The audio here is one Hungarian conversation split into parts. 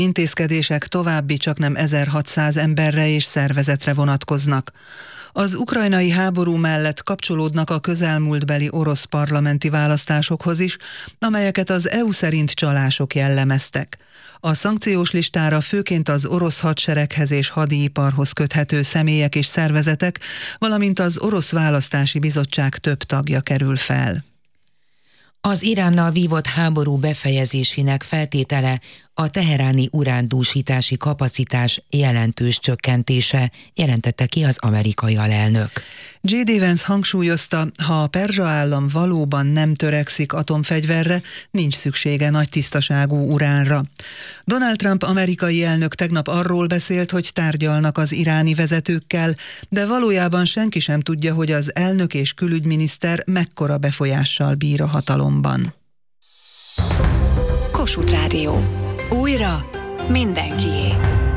Intézkedések további csaknem 1600 emberre és szervezetre vonatkoznak. Az ukrajnai háború mellett kapcsolódnak a közelmúltbeli orosz parlamenti választásokhoz is, amelyeket az EU szerint csalások jellemeztek. A szankciós listára főként az orosz hadsereghez és hadiiparhoz köthető személyek és szervezetek, valamint az orosz választási bizottság több tagja kerül fel. Az Iránnal vívott háború befejezésének feltétele a teheráni urándúsítási kapacitás jelentős csökkentése, jelentette ki az amerikai alelnök. J.D. Vance hangsúlyozta, ha a perzsa állam valóban nem törekszik atomfegyverre, nincs szüksége nagy tisztaságú uránra. Donald Trump amerikai elnök tegnap arról beszélt, hogy tárgyalnak az iráni vezetőkkel, de valójában senki sem tudja, hogy az elnök és külügyminiszter mekkora befolyással bír a hatalomban. Kossuth Rádió. Újra mindenkié.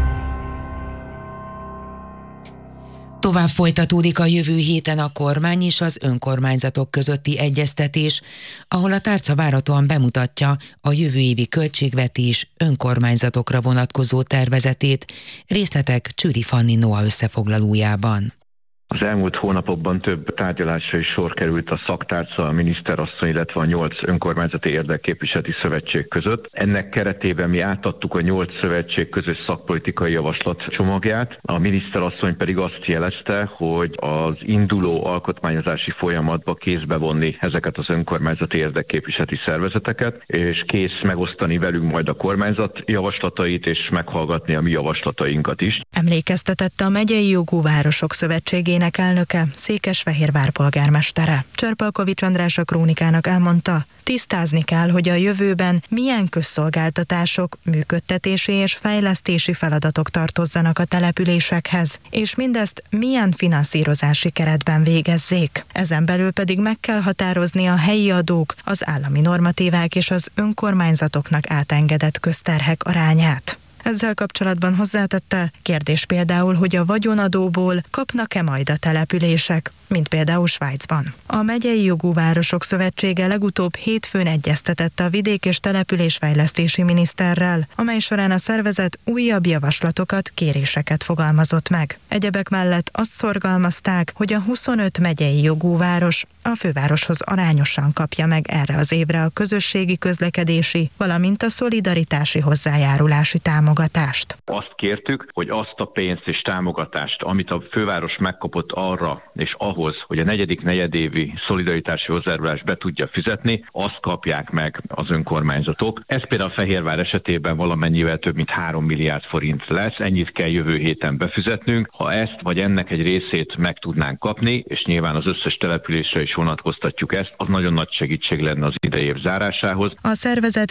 Tovább folytatódik a jövő héten a kormány és az önkormányzatok közötti egyeztetés, ahol a tárca várhatóan bemutatja a jövő évi költségvetés önkormányzatokra vonatkozó tervezetét. Részletek Csüri Fanni Noa összefoglalójában. Az elmúlt hónapokban több tárgyalásra is sor került a szaktárca, a miniszterasszony, illetve a 8 önkormányzati érdekképviseleti szövetség között. Ennek keretében mi átadtuk a 8 szövetség közös szakpolitikai javaslat csomagját. A miniszterasszony pedig azt jelezte, hogy az induló alkotmányozási folyamatba kézbe vonni ezeket az önkormányzati érdekképviseleti szervezeteket, és kész megosztani velünk majd a kormányzat javaslatait, és meghallgatni a mi javaslatainkat is. Emlékeztetett a Megyei Jogú Városok Szövetségének elnöke, Székesfehérvár polgármestere. Cserpalkovics András a Krónikának elmondta, tisztázni kell, hogy a jövőben milyen közszolgáltatások, működtetési és fejlesztési feladatok tartozzanak a településekhez, és mindezt milyen finanszírozási keretben végezzék. Ezen belül pedig meg kell határozni a helyi adók, az állami normatívák és az önkormányzatoknak átengedett közterhek arányát. Ezzel kapcsolatban hozzátette, kérdés például, hogy a vagyonadóból kapnak-e majd a települések, mint például Svájcban. A Megyei Jogú Városok Szövetsége legutóbb hétfőn egyeztetett a vidék- és településfejlesztési miniszterrel, amely során a szervezet újabb javaslatokat, kéréseket fogalmazott meg. Egyebek mellett azt szorgalmazták, hogy a 25 megyei jogú város a fővároshoz arányosan kapja meg erre az évre a közösségi közlekedési, valamint a szolidaritási hozzájárulási támogatást. Azt kértük, hogy azt a pénzt és támogatást, amit a főváros megkapott arra és ahhoz, hogy a negyedik negyedévi szolidaritási hozzájárulást be tudja fizetni, azt kapják meg az önkormányzatok. Ez például a Fehérvár esetében valamennyivel több mint 3 milliárd forint lesz, ennyit kell jövő héten befizetnünk. Ha ezt vagy ennek egy részét meg tudnánk kapni, és nyilván az összes településre is vonatkoztatjuk ezt, az nagyon nagy segítség lenne az idei év zárásához. A szervezet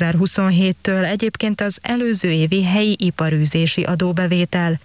2027-től egyébként az előző évi helyi iparűzési adóbevétel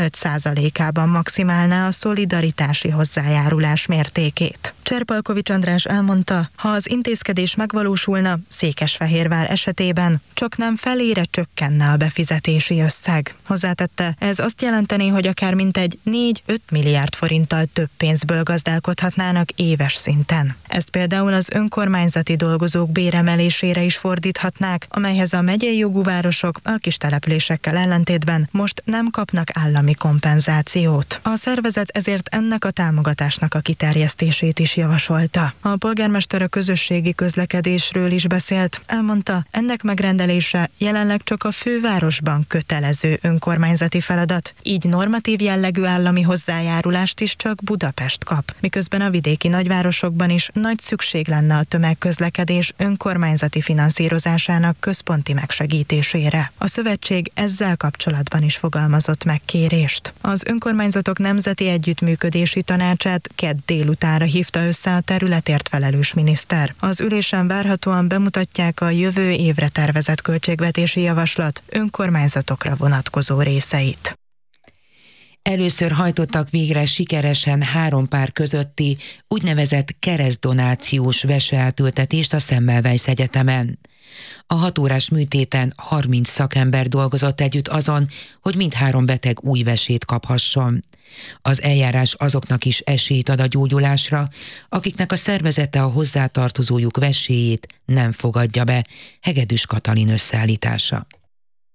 15%-ában maximálná a szolidaritási hozzájárulás mértékét. Cserpalkovics András elmondta, ha az intézkedés megvalósulna, Székesfehérvár esetében csaknem felére csökkenne a befizetési összeg. Hozzátette, ez azt jelenteni, hogy akár mintegy 4-5 milliárd forinttal több pénzből gazdálkodhatnának éves szinten. Ezt például az önkormányzati dolgozók béremelésére is fordíthatnák, amelyhez a megyei jogú városok a kis településekkel ellentétben most nem kapnak állami kompenzációt. A szervezet ezért ennek a támogatásnak a kiterjesztését is javasolta. A polgármester a közösségi közlekedésről is beszélt, elmondta, ennek megrendelése jelenleg csak a fővárosban kötelező önkormányzati feladat, így normatív jellegű állami hozzájárulást is csak Budapest kap, miközben a vidéki nagyvárosokban is nagy szükség lenne a tömegközlekedés önkormányzati finanszírozásának központi megsegítésére. A szövetség ezzel kapcsolatban is fogalmazott meg kérést. Az önkormányzatok nemzeti együttműködési tanácsát kedd délutánra hívta össze a területért felelős miniszter. Az ülésen várhatóan bemutatják a jövő évre tervezett költségvetési javaslat önkormányzatokra vonatkozó részeit. Először hajtottak végre sikeresen 3 pár közötti úgynevezett keresztdonációs veseátültetést a Semmelweis Egyetemen. A 6 órás műtéten 30 szakember dolgozott együtt azon, hogy mindhárom beteg új vesét kaphasson. Az eljárás azoknak is esélyt ad a gyógyulásra, akiknek a szervezete a hozzátartozójuk veséjét nem fogadja be. Hegedűs Katalin összeállítása.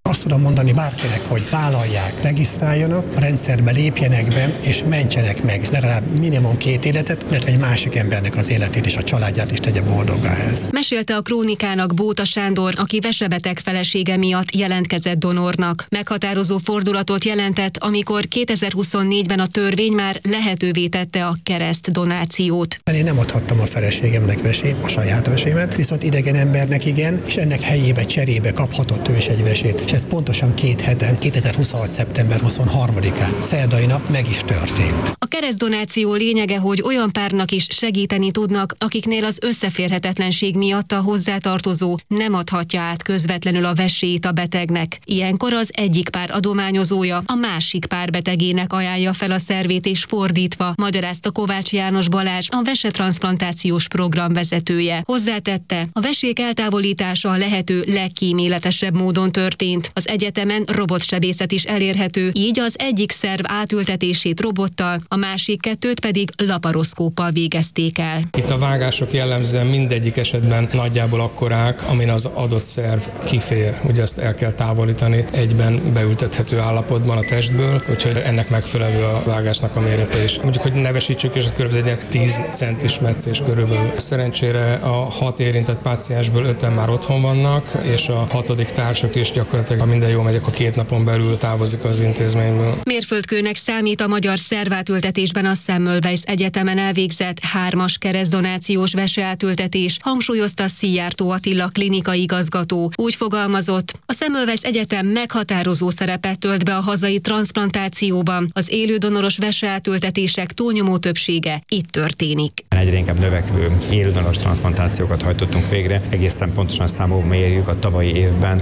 Azt tudom mondani bárkinek, hogy vállalják, regisztráljanak, a rendszerbe lépjenek be, és mentsenek meg legalább minimum 2 életet, illetve egy másik embernek az életét és a családját is tegye boldoggá ez. Mesélte a Krónikának Bóta Sándor, aki vesebeteg felesége miatt jelentkezett donornak. Meghatározó fordulatot jelentett, amikor 2024-ben a törvény már lehetővé tette a keresztdonációt. Én nem adhattam a feleségemnek vesét, a saját vesémet, viszont idegen embernek igen, és ennek helyébe, cserébe kaphatott ő is egy vesét. És ez pontosan 2 heten, 2026. szeptember 23-án, szerdai nap meg is történt. A keresztdonáció lényege, hogy olyan párnak is segíteni tudnak, akiknél az összeférhetetlenség miatt a hozzátartozó nem adhatja át közvetlenül a vesét a betegnek. Ilyenkor az egyik pár adományozója a másik pár betegének ajánlja fel a szervét, és fordítva, magyarázta Kovács János Balázs, a vesetranszplantációs program vezetője. Hozzátette, a vesék eltávolítása a lehető legkíméletesebb módon történt. Az egyetemen robotsebészet is elérhető, így az egyik szerv átültetését robottal, a másik 2 pedig laparoszkóppal végezték el. Itt a vágások jellemzően mindegyik esetben nagyjából akkorák, amin az adott szerv kifér. Ugye ezt el kell távolítani egyben beültethető állapotban a testből, úgyhogy ennek megfelelő a vágásnak a mérete is. Mondjuk, hogy nevesítsük, és körülbelül egy 10 centis metszés körülbelül. Szerencsére a 6 érintett páciensből 5-en már otthon vannak, és a 6. társak is gyakorlatilag, ha minden jól megy, akkor 2 napon belül távozik az intézményből. Mérföldkőnek számít a magyar szervátültetésben a Semmelweis Egyetemen elvégzett 3-as keresztdonációs veseátültetés, hangsúlyozta Szijjártó Attila klinikai igazgató. Úgy fogalmazott, a Semmelweis Egyetem meghatározó szerepet tölt be a hazai transzplantációban. Az élő donoros veseátültetések túlnyomó többsége itt történik. Egyre inkább növekvő élődonoros transzplantációkat hajtottunk végre. Egészen pontosan számú mérjük, a tavalyi évben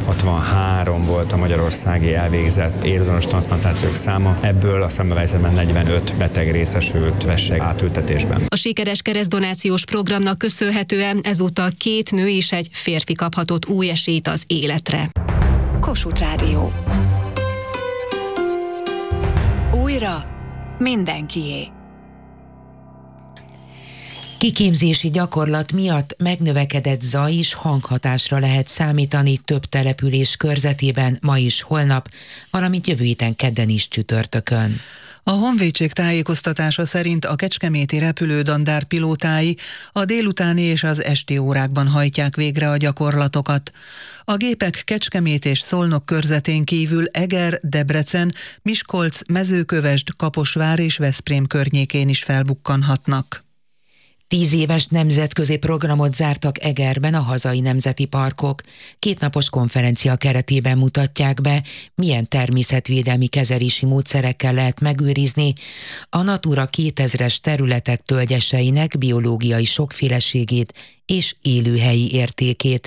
63 volt a magyarországi elvégzett élődonoros transzplantációk száma. Ebből a Semmelweisben 45 beteg részesült vese átültetésben. A sikeres keresztdonációs programnak köszönhetően ezúttal 2 nő és egy férfi kaphatott új esélyt az életre. Kossuth Rádió. Újra mindenkié. Kiképzési gyakorlat miatt megnövekedett zaj és hanghatásra lehet számítani több település körzetében ma is holnap, valamint jövő héten kedden is csütörtökön. A honvédség tájékoztatása szerint a kecskeméti repülődandár pilótái a délutáni és az esti órákban hajtják végre a gyakorlatokat. A gépek Kecskemét és Szolnok körzetén kívül Eger, Debrecen, Miskolc, Mezőkövesd, Kaposvár és Veszprém környékén is felbukkanhatnak. 10 éves nemzetközi programot zártak Egerben a hazai nemzeti parkok. 2 napos konferencia keretében mutatják be, milyen természetvédelmi kezelési módszerekkel lehet megőrizni a Natura 2000-es területek tölgyeseinek biológiai sokféleségét és élőhelyi értékét.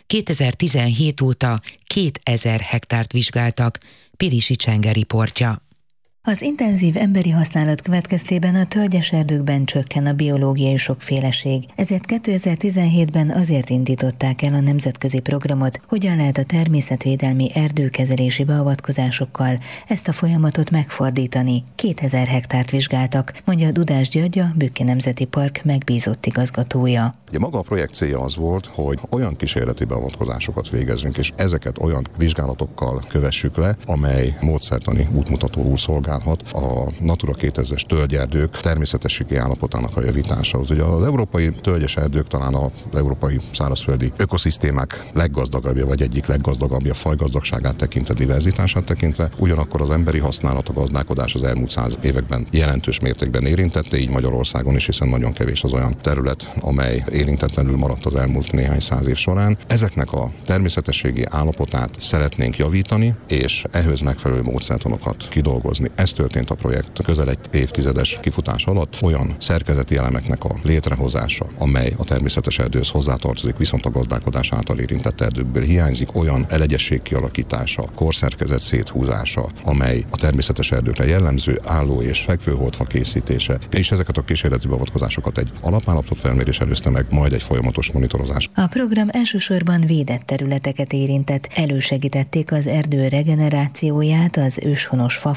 2017 óta 2000 hektárt vizsgáltak. Pirisi Csenge riportja. Az intenzív emberi használat következtében a tölgyes erdőkben csökken a biológiai sokféleség, ezért 2017-ben azért indították el a nemzetközi programot, hogyan lehet a természetvédelmi erdőkezelési beavatkozásokkal ezt a folyamatot megfordítani. 2000 hektárt vizsgáltak, mondja Dudás György, a Bükki Nemzeti Park megbízott igazgatója. Ugye maga a projekt célja az volt, hogy olyan kísérleti beavatkozásokat végezzünk, és ezeket olyan vizsgálatokkal kövessük le, amely módszertani útmutatóul szolgál a Natura 2000-es tölgyerdők természetességi állapotának a javításához. Ugye az európai tölgyes erdők talán az európai szárazföldi ökoszisztémák leggazdagabbja, vagy egyik leggazdagabbja fajgazdagságát tekintve, diverzitását tekintve, ugyanakkor az emberi használat, a gazdálkodás az elmúlt 100 években jelentős mértékben érintette, így Magyarországon is, hiszen nagyon kevés az olyan terület, amely érintetlenül maradt az elmúlt néhány 100 év során. Ezeknek a természetességi állapotát szeretnénk javítani, és ehhez megfelelő módszertanokat kidolgozni. Ez történt a projekt közel egy évtizedes kifutás alatt, olyan szerkezeti elemeknek a létrehozása, amely a természetes erdőhöz hozzátartozik, viszont a gazdálkodás által érintett erdőkből hiányzik, olyan elegyesség kialakítása, korszerkezet széthúzása, amely a természetes erdőkre jellemző, álló és fekvőholdfa készítése, és ezeket a kísérleti beavatkozásokat egy alapállapot felmérés előzte meg, majd egy folyamatos monitorozás. A program elsősorban védett területeket érintett, elősegítették az erdő regenerációját, az őshonos fafaj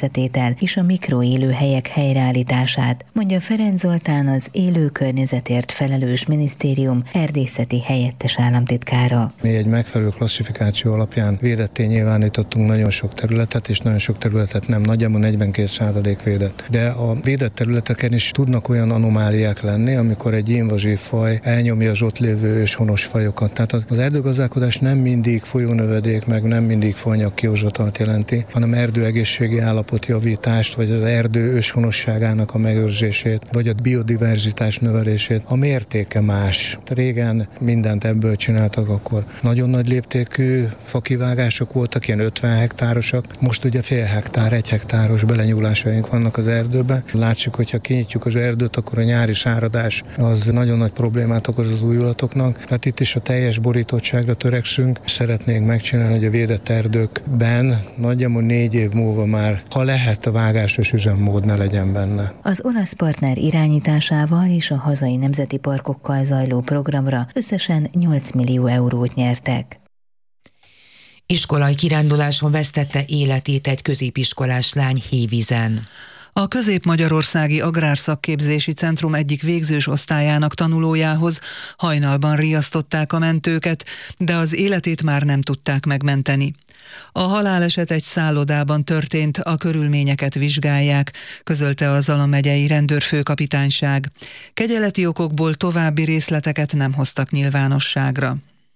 összetétel és a mikroélőhelyek helyreállítását, mondja Ferenc Zoltán, az élő környezetért felelős minisztérium erdészeti helyettes államtitkára. Mi egy megfelelő klasszifikáció alapján védetté nyilvánítottunk nagyon sok területet, és nagyon sok területet nem, nagyjából 42% védett. De a védett területeken is tudnak olyan anomáliák lenni, amikor egy invazív faj elnyomja az ott lévő őshonos fajokat. Tehát az erdőgazdálkodás nem mindig folyónövedék, meg nem mindig faanyag kihozatalt jelenti, hanem erdőegészségi állapotjavítást, vagy az erdő őshonosságának a megőrzését, vagy a biodiverzitás növelését. A mértéke más. Régen mindent ebből csináltak, akkor nagyon nagy léptékű fakivágások voltak, ilyen 50 hektárosak. Most ugye fél hektár, 1 hektáros belenyúlásaink vannak az erdőbe. Látszik, hogyha kinyitjuk az erdőt, akkor a nyári száradás az nagyon nagy problémát okoz az újulatoknak. Tehát itt is a teljes borítottságra törekszünk. Szeretnénk megcsinálni, hogy a védett erdőkben nagyjából 4 év múlva már, ha lehet, a vágásos üzemmód ne legyen benne. Az olasz partner irányításával és a hazai nemzeti parkokkal zajló programra összesen 8 millió eurót nyertek. Iskolai kiránduláson vesztette életét egy középiskolás lány Hévízen. A Közép-Magyarországi Agrárszakképzési Centrum egyik végzős osztályának tanulójához hajnalban riasztották a mentőket, de az életét már nem tudták megmenteni. A haláleset egy szállodában történt, a körülményeket vizsgálják, közölte a Zala megyei rendőrfőkapitányság. Kegyeleti okokból további részleteket nem hoztak nyilvánosságra.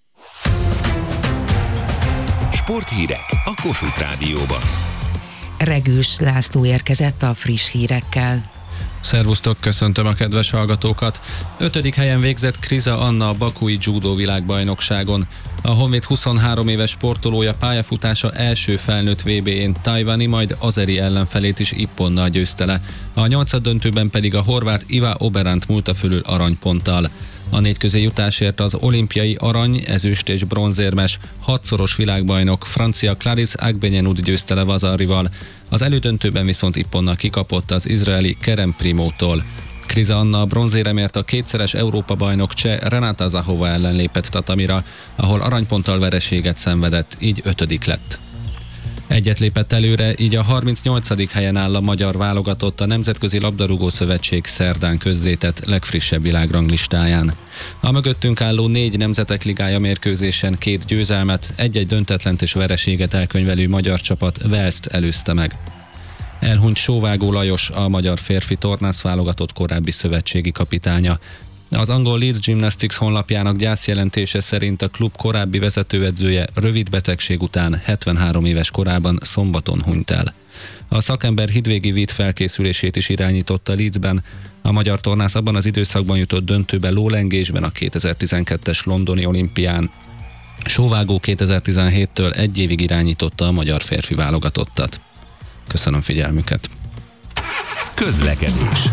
Sporthírek a Kossuth Rádióban. Regős László érkezett a friss hírekkel. Szervusztok, köszöntöm a kedves hallgatókat! 5. helyen végzett Kriza Anna a bakui judó világbajnokságon. A Honvéd 23 éves sportolója pályafutása első felnőtt VB-én tajvani, majd azeri ellenfelét is ipponnal győzte le. A 8. döntőben pedig a horvát Iva Oberant múlta fölül aranyponttal. A 4 közé jutásért az olimpiai arany, ezüst és bronzérmes, 6-szoros világbajnok francia Clarisse Agbenienud győzte le Vazarival. Az elődöntőben viszont ipponnal kikapott az izraeli Kerem Primótól. Kriza Anna a bronzéremért a 2-szeres Európa-bajnok cseh Renata Zahova ellen lépett tatamira, ahol aranyponttal vereséget szenvedett, így 5. lett. Egyet lépett előre, így a 38. helyen áll a magyar válogatott a Nemzetközi Labdarúgó Szövetség szerdán közzétett legfrissebb világranglistáján. A mögöttünk álló 4 Nemzetek Ligája mérkőzésen 2 győzelmet, 1-1 döntetlent és vereséget elkönyvelő magyar csapat Walest előzte meg. Elhunyt Sóvágó Lajos, a magyar férfi tornász válogatott korábbi szövetségi kapitánya. Az angol Leeds Gymnastics honlapjának gyászjelentése szerint a klub korábbi vezetőedzője rövid betegség után 73 éves korában szombaton hunyt el. A szakember hidvégi vít felkészülését is irányította Leedsben. A magyar tornász abban az időszakban jutott döntőbe lólengésben a 2012-es londoni olimpián. Sóvágó 2017-től 1 évig irányította a magyar férfi válogatottat. Köszönöm figyelmüket! Közlekedés.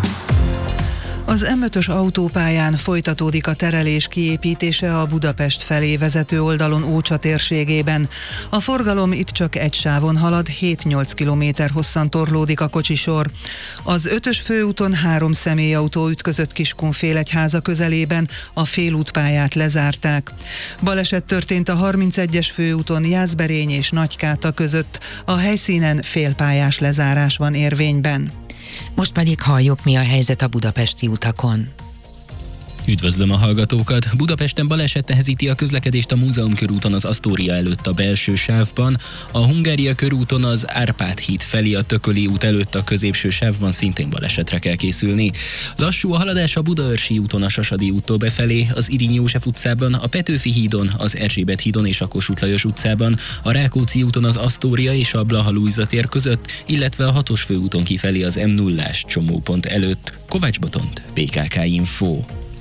Az M5-ös autópályán folytatódik a terelés kiépítése a Budapest felé vezető oldalon Ócsa térségében. A forgalom itt csak egy sávon halad, 7-8 km hosszan torlódik a kocsisor. Az 5-ös főúton 3 személyautó ütközött Kiskunfélegyháza közelében, a félútpályát lezárták. Baleset történt a 31-es főúton Jászberény és Nagykáta között, a helyszínen félpályás lezárás van érvényben. Most pedig halljuk, mi a helyzet a budapesti utakon. Üdvözlöm a hallgatókat! Budapesten baleset nehezíti a közlekedést a Múzeum körúton az Asztória előtt a belső sávban, a Hungária körúton az Árpád híd felé a Tököli út előtt a középső sávban szintén balesetre kell készülni. Lassú a haladás a Budaörsi úton a Sasadi úttól befelé, az Irinyi József utcában, a Petőfi hídon, az Erzsébet hídon és a Kossuth Lajos utcában, a Rákóczi úton az Asztória és a Blaha-Lujza tér között, illetve a 6-os főúton kifelé az M0-ás csomópont előtt. Kovács Botont, BKK Info.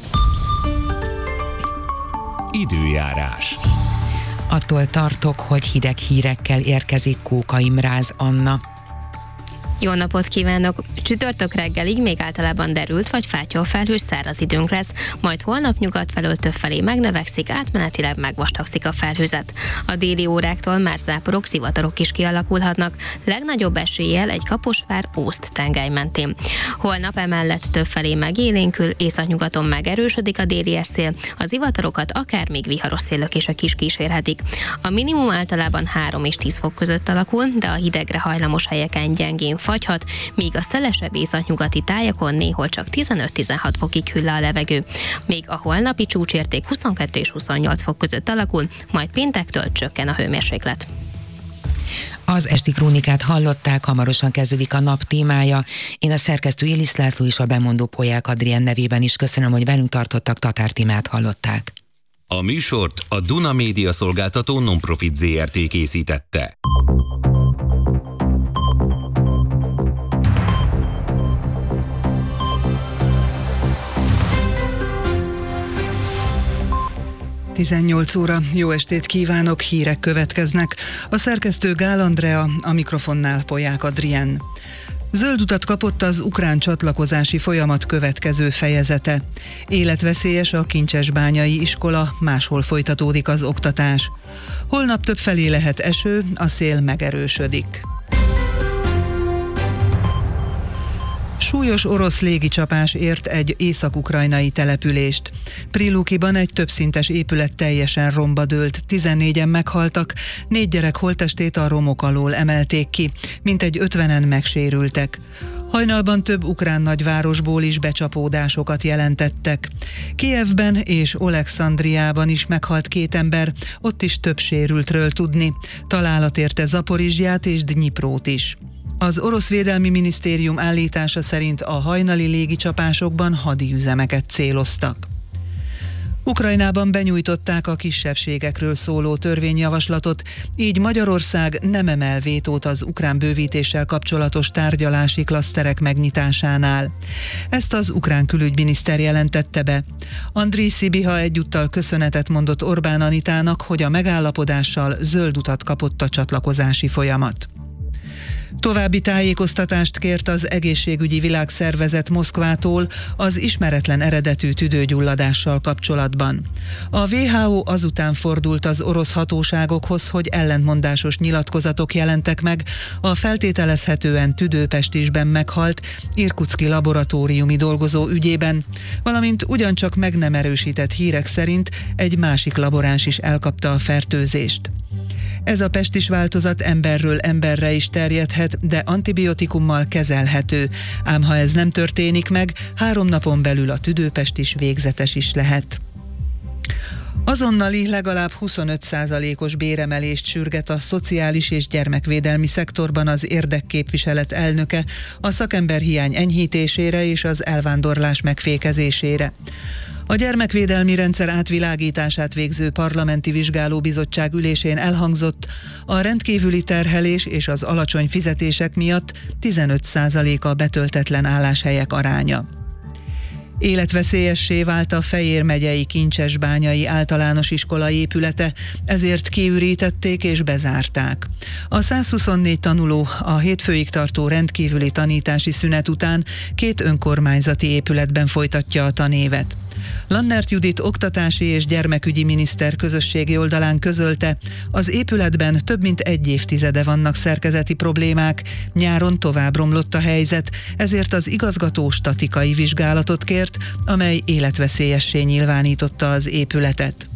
Időjárás. Attól tartok, hogy hideg hírekkel érkezik Kóka Imráz Anna. Jó napot kívánok! Csütörtök reggelig még általában derült vagy fátyolfelhős száraz időnk lesz, majd holnap nyugat felől többfelé megnövekszik, átmenetileg megvastagszik a felhőzet. A déli óráktól már záporok, zivatarok is kialakulhatnak, legnagyobb eséllyel egy Kaposvár Ószt tengely mentén. Holnap emellett többfelé megélénkül, északnyugaton megerősödik a déli szél, a zivatarokat akár még viharos szélökések is kísérhetik. A minimum általában 3 és 10 fok között alakul, de a hidegre hajlamos helyeken gyengén fagyhat, míg a szelesebb északnyugati tájakon néhol csak 15-16 fokig hűl le a levegő. Még a holnapi csúcsérték 22 és 28 fok között alakul, majd péntektől csökken a hőmérséklet. Az esti krónikát hallották, hamarosan kezdődik a nap témája. Én a szerkesztő Élisz László és a bemondó Polyák Adrián nevében is köszönöm, hogy velünk tartottak, Tatár Timát hallották. A műsort a Duna Média Szolgáltató Nonprofit Zrt. Készítette. Tizennyolc óra. Jó estét kívánok, hírek következnek. A szerkesztő Gál Andrea, a mikrofonnál Polyák Adrián. Zöld utat kapott az ukrán csatlakozási folyamat következő fejezete. Életveszélyes a Kincsesbányai iskola, máshol folytatódik az oktatás. Holnap többfelé lehet eső, a szél megerősödik. Súlyos orosz légicsapás ért egy észak-ukrajnai települést. Prilukiban egy többszintes épület teljesen romba dőlt, 14-en meghaltak, 4 gyerek holttestét a romok alól emelték ki, mintegy 50-en megsérültek. Hajnalban több ukrán nagyvárosból is becsapódásokat jelentettek. Kijevben és Olekszandriában is meghalt 2 ember, ott is több sérültről tudni. Találat érte Zaporizsját és Dnyiprót is. Az orosz védelmi minisztérium állítása szerint a hajnali légicsapásokban hadiüzemeket céloztak. Ukrajnában benyújtották a kisebbségekről szóló törvényjavaslatot, így Magyarország nem emel vétót az ukrán bővítéssel kapcsolatos tárgyalási klaszterek megnyitásánál. Ezt az ukrán külügyminiszter jelentette be. Andrii Szibiha egyúttal köszönetet mondott Orbán Anitának, hogy a megállapodással zöld utat kapott a csatlakozási folyamat. További tájékoztatást kért az Egészségügyi Világszervezet Moszkvától az ismeretlen eredetű tüdőgyulladással kapcsolatban. A WHO azután fordult az orosz hatóságokhoz, hogy ellentmondásos nyilatkozatok jelentek meg a feltételezhetően tüdőpestisben meghalt irkutszki laboratóriumi dolgozó ügyében, valamint ugyancsak meg nem erősített hírek szerint egy másik laboráns is elkapta a fertőzést. Ez a pestis változat emberről emberre is terjedhet, de antibiotikummal kezelhető, ám ha ez nem történik meg, 3 napon belül a tüdőpestis végzetes is lehet. Azonnali legalább 25%-os béremelést sürget a szociális és gyermekvédelmi szektorban az érdekképviselet elnöke a szakemberhiány enyhítésére és az elvándorlás megfékezésére. A gyermekvédelmi rendszer átvilágítását végző parlamenti vizsgálóbizottság ülésén elhangzott, a rendkívüli terhelés és az alacsony fizetések miatt 15% a betöltetlen álláshelyek aránya. Életveszélyessé vált a Fejér megyei Kincsesbányai általános iskola épülete, ezért kiürítették és bezárták. A 124 tanuló a hétfőig tartó rendkívüli tanítási szünet után 2 önkormányzati épületben folytatja a tanévet. Lannert Judit oktatási és gyermekügyi miniszter közösségi oldalán közölte, az épületben több mint 1 évtizede vannak szerkezeti problémák, nyáron tovább romlott a helyzet, ezért az igazgató statikai vizsgálatot kért, amely életveszélyessé nyilvánította az épületet.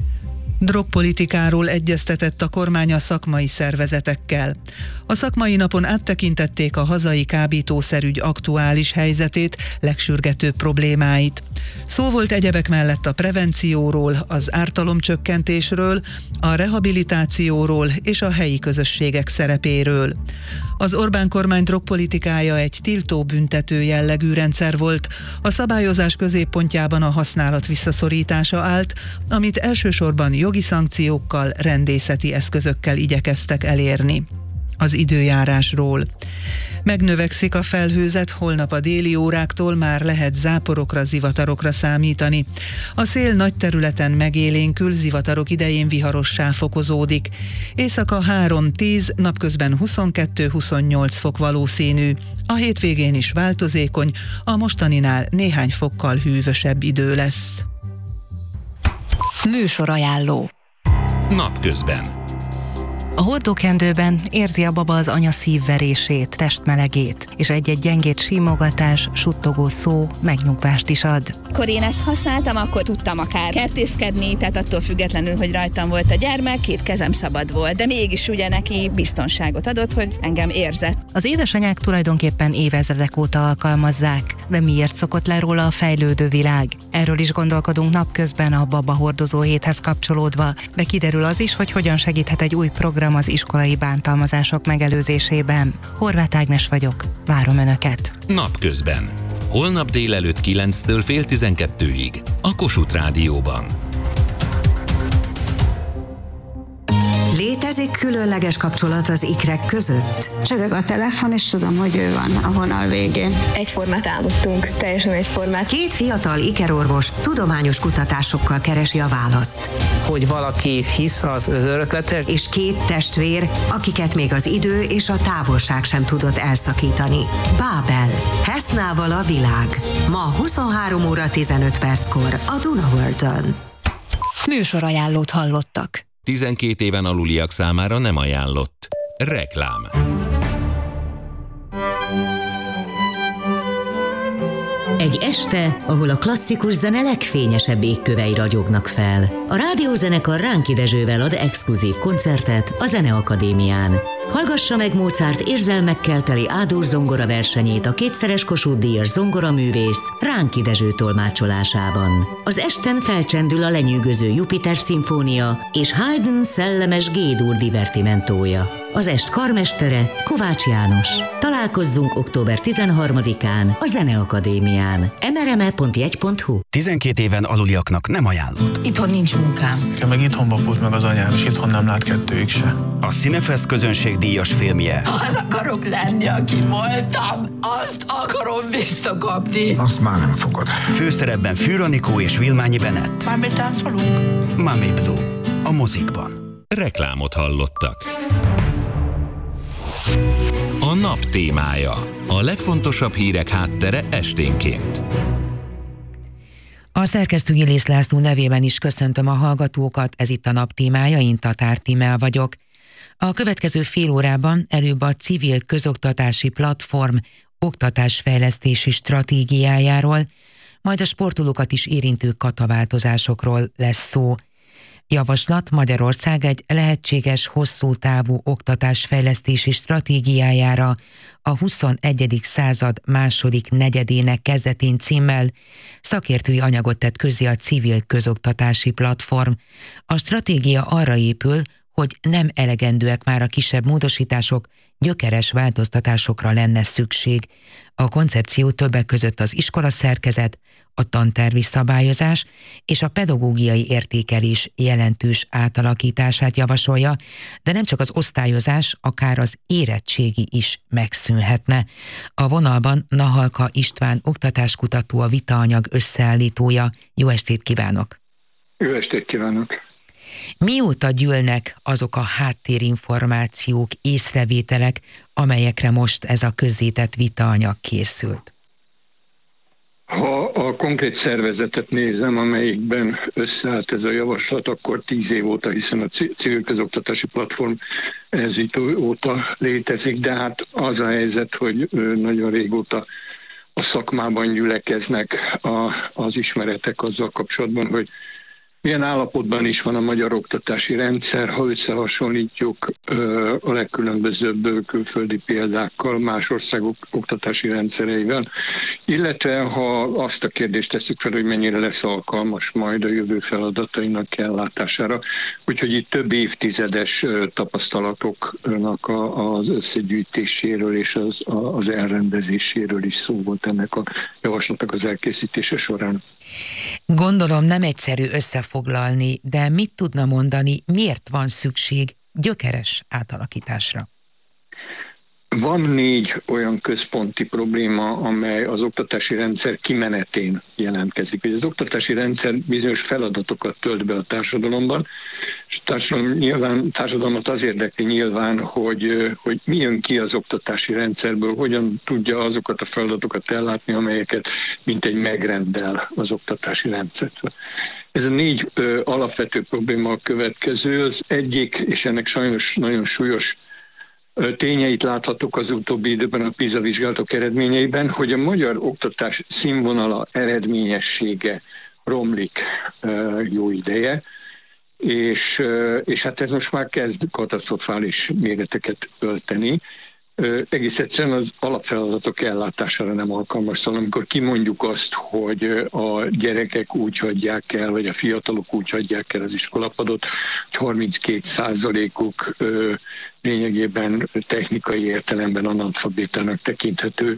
Drogpolitikáról egyeztetett a kormány a szakmai szervezetekkel. A szakmai napon áttekintették a hazai kábítószerügy aktuális helyzetét, legsürgetőbb problémáit. Szó volt egyebek mellett a prevencióról, az ártalomcsökkentésről, a rehabilitációról és a helyi közösségek szerepéről. Az Orbán kormány drogpolitikája egy tiltó büntető jellegű rendszer volt, a szabályozás középpontjában a használat visszaszorítása állt, amit elsősorban jogi szankciókkal, rendészeti eszközökkel igyekeztek elérni. Az időjárásról. Megnövekszik a felhőzet, holnap a déli óráktól már lehet záporokra, zivatarokra számítani. A szél nagy területen megélénkül, zivatarok idején viharossá fokozódik. Éjszaka 3-10, napközben 22-28 fok valószínű. A hétvégén is változékony, a mostaninál néhány fokkal hűvösebb idő lesz. Műsorajánló. Napközben. A hordókendőben érzi a baba az anya szívverését, testmelegét, és egy-egy gyengét simogatás, suttogó szó megnyugvást is ad. Amikor én ezt használtam, akkor tudtam akár kertészkedni, tehát attól függetlenül, hogy rajtam volt a gyermek, 2 kezem szabad volt, de mégis ugye neki biztonságot adott, hogy engem érzett. Az édesanyák tulajdonképpen évezredek óta alkalmazzák, de miért szokott le róla a fejlődő világ? Erről is gondolkodunk napközben a Baba Hordozó héthez kapcsolódva, de kiderül az is, hogy hogyan segíthet egy új program az iskolai bántalmazások megelőzésében. Horváth Ágnes vagyok, várom Önöket. Napközben. Holnap délelőtt 9-től fél 12-ig. A Kossuth Rádióban. Létezik különleges kapcsolat az ikrek között? Csörög a telefon, és tudom, hogy ő van a vonal végén. Egyformát álmodtunk, teljesen egyformát. 2 fiatal ikerorvos tudományos kutatásokkal keresi a választ. Hogy valaki hisz az örökletes. És 2 testvér, akiket még az idő és a távolság sem tudott elszakítani. Bábel. Hesznával a világ. Ma 23 óra 15 perckor a Duna World-ön. Műsorajánlót hallottak. 12 éven aluliak számára nem ajánlott. Reklám. Egy este, ahol a klasszikus zene legfényesebb égkövei ragyognak fel. A rádiózenekar Ránki Dezsővel ad exkluzív koncertet a Zeneakadémián. Hallgassa meg Mozart érzelmekkel teli A-dur zongora versenyét a 2-szeres Kossuth-díjas zongoraművész Ránki Dezső tolmácsolásában. Az esten felcsendül a lenyűgöző Jupiter szimfónia és Haydn szellemes G-dur divertimentója. Az est karmestere Kovács János. Találkozzunk október 13-án a Zeneakadémián. mrme.jegy.hu. 12 éven aluliaknak nem ajánlott. Itthon nincs munkám. Meg itthon vakult meg az anyám, és itthon nem lát 2-ig se. A Cinefest közönségdíjas filmje. Az akarok lenni, aki voltam. Azt akarom visszakapni. Azt már nem fogod. Főszerepben Fűr Anikó és Vilmányi Bennett. Már betáncolunk? Mami Blue. A mozikban. Reklámot hallottak. A nap témája. A legfontosabb hírek háttere esténként. A szerkesztő Illész László nevében is köszöntöm a hallgatókat, ez itt a nap témája, én Tatár Tímea vagyok. A következő fél órában előbb a Civil Közoktatási Platform oktatásfejlesztési stratégiájáról, majd a sportolókat is érintő kataváltozásokról lesz szó. Javaslat Magyarország egy lehetséges hosszú távú oktatásfejlesztési stratégiájára a 21. század második negyedének kezdetén címmel szakértői anyagot tett közzé a Civil Közoktatási Platform. A stratégia arra épül, hogy nem elegendőek már a kisebb módosítások, gyökeres változtatásokra lenne szükség. A koncepció többek között az iskolaszerkezet, a tantervi szabályozás és a pedagógiai értékelés jelentős átalakítását javasolja, de nem csak az osztályozás, akár az érettségi is megszűnhetne. A vonalban Nahalka István oktatáskutató, a vitaanyag összeállítója. Jó estét kívánok! Jó estét kívánok! Mióta gyűlnek azok a háttérinformációk, észrevételek, amelyekre most ez a közzétett vitaanyag készült? Ha a konkrét szervezetet nézem, amelyikben összeállt ez a javaslat, akkor 10 év óta, hiszen a Civil Közoktatási Platform ez óta létezik, de hát az a helyzet, hogy nagyon régóta a szakmában gyülekeznek az ismeretek azzal kapcsolatban, hogy milyen állapotban is van a magyar oktatási rendszer, ha összehasonlítjuk a legkülönbözőbb külföldi példákkal, más országok oktatási rendszereivel, illetve ha azt a kérdést tesszük fel, hogy mennyire lesz alkalmas majd a jövő feladatainak ellátására. Úgyhogy itt több évtizedes tapasztalatoknak az összegyűjtéséről és az elrendezéséről is szó volt ennek a javaslatnak az elkészítése során. Gondolom nem egyszerű összefoglalni, de mit tudna mondani, miért van szükség gyökeres átalakításra? Van 4 olyan központi probléma, amely az oktatási rendszer kimenetén jelentkezik. Az oktatási rendszer bizonyos feladatokat tölt be a társadalomban, és társadalmat az érdekli nyilván, hogy mi jön ki az oktatási rendszerből, hogyan tudja azokat a feladatokat ellátni, amelyeket mint egy megrendel az oktatási rendszer. Ez a 4 alapvető probléma a következő. Az egyik, és ennek sajnos nagyon súlyos tényeit láthatók az utóbbi időben a PISA vizsgálatok eredményeiben, hogy a magyar oktatás színvonala, eredményessége romlik jó ideje, és hát ez most már kezd katasztrofális méreteket ölteni. Egész egyszerűen az alapfeladatok ellátására nem alkalmas. Szóval amikor kimondjuk azt, hogy a gyerekek úgy hagyják el, vagy a fiatalok úgy hagyják el az iskolapadot, hogy 32%-uk lényegében technikai értelemben analfabétának tekinthető,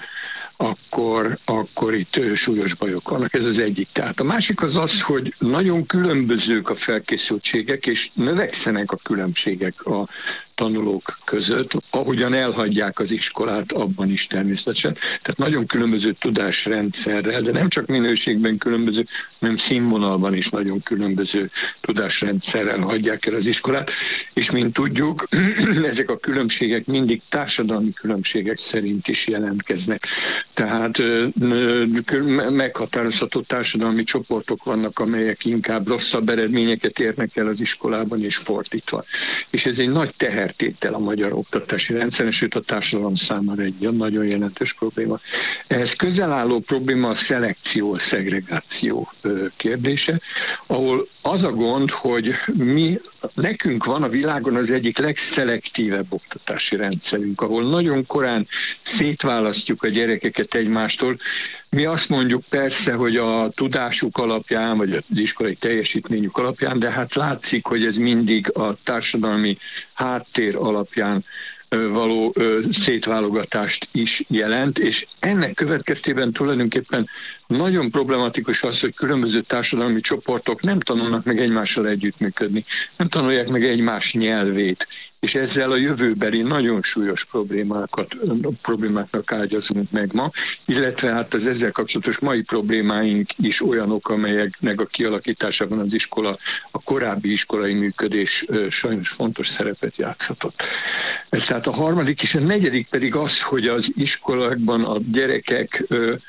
akkor itt súlyos bajok vannak. Ez az egyik. Tehát a másik az az, hogy nagyon különbözők a felkészültségek, és növekszenek a különbségek a tanulók között, ahogyan elhagyják az iskolát, abban is természetesen. Tehát nagyon különböző tudásrendszerrel, de nem csak minőségben különböző, hanem színvonalban is nagyon különböző tudásrendszerrel hagyják el az iskolát. És mint tudjuk, ezek a különbségek mindig társadalmi különbségek szerint is jelentkeznek. Tehát meghatározható társadalmi csoportok vannak, amelyek inkább rosszabb eredményeket érnek el az iskolában, és fordítva. És ez egy nagy tehertétel a magyar oktatási rendszeren, sőt a társadalom számára egy nagyon jelentős probléma. Ehhez közel álló probléma a szelekció, a szegregáció kérdése, ahol az a gond, hogy nekünk van a világon az egyik legszelektívebb oktatási rendszerünk, ahol nagyon korán szétválasztjuk a gyerekeket egymástól. Mi azt mondjuk persze, hogy a tudásuk alapján, vagy az iskolai teljesítményük alapján, de hát látszik, hogy ez mindig a társadalmi háttér alapján való szétválogatást is jelent, és ennek következtében tulajdonképpen nagyon problematikus az, hogy különböző társadalmi csoportok nem tanulnak meg egymással együttműködni, nem tanulják meg egymás nyelvét, és ezzel a jövőbeli nagyon súlyos problémáknak ágyazunk meg ma, illetve hát az ezzel kapcsolatos mai problémáink is olyanok, amelyeknek a kialakításában az iskola, a korábbi iskolai működés sajnos fontos szerepet játszhatott. Ez tehát a harmadik, és a negyedik pedig az, hogy az iskolákban a gyerekek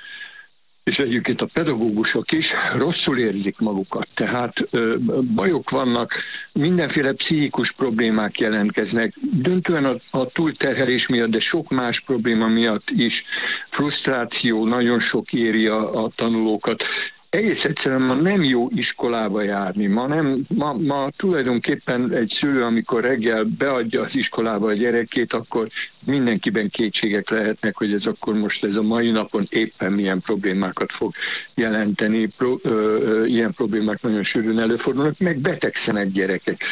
és egyébként a pedagógusok is rosszul érzik magukat. Tehát bajok vannak, mindenféle pszichikus problémák jelentkeznek, döntően a túlterhelés miatt, de sok más probléma miatt is, frusztráció nagyon sok éri a tanulókat. Egész egyszerűen ma nem jó iskolába járni. Ma tulajdonképpen egy szülő, amikor reggel beadja az iskolába a gyerekét, akkor mindenkiben kétségek lehetnek, hogy ez akkor most ez a mai napon éppen milyen problémákat fog jelenteni. Ilyen problémák nagyon sűrűn előfordulnak, meg betegszenek gyerekek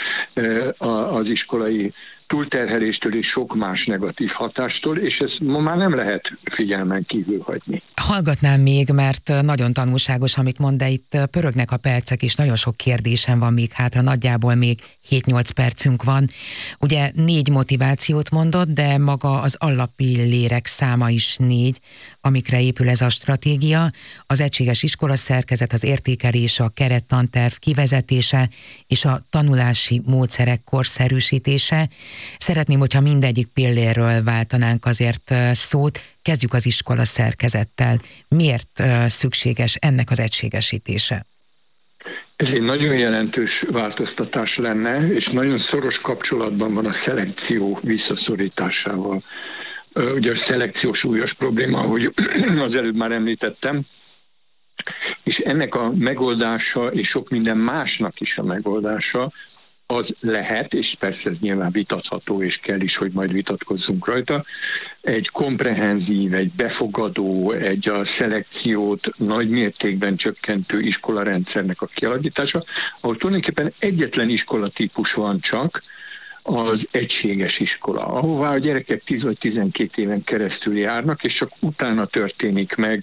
az iskolai túlterheléstől és sok más negatív hatástól, és ezt ma már nem lehet figyelmen kívül hagyni. Hallgatnám még, mert nagyon tanulságos, amit mond, de itt pörögnek a percek, és nagyon sok kérdésem van még hátra, nagyjából még 7-8 percünk van. Ugye 4 motivációt mondott, de maga az alappillérek száma is 4, amikre épül ez a stratégia. Az egységes iskolaszerkezet, az értékelés, a kerettanterv kivezetése és a tanulási módszerek korszerűsítése. Szeretném, hogyha mindegyik pillérről váltanánk azért szót. Kezdjük az iskola szerkezettel. Miért szükséges ennek az egységesítése? Ez egy nagyon jelentős változtatás lenne, és nagyon szoros kapcsolatban van a szelekció visszaszorításával. Ugye a szelekció súlyos probléma, ahogy az előbb már említettem, és ennek a megoldása, és sok minden másnak is a megoldása, az lehet, és persze ez nyilván vitatható, és kell is, hogy majd vitatkozzunk rajta, egy komprehenzív, egy befogadó, egy a szelekciót nagy mértékben csökkentő iskolarendszernek a kialakítása, ahol tulajdonképpen egyetlen iskolatípus van csak, az egységes iskola, ahová a gyerekek 10 vagy 12 éven keresztül járnak, és csak utána történik meg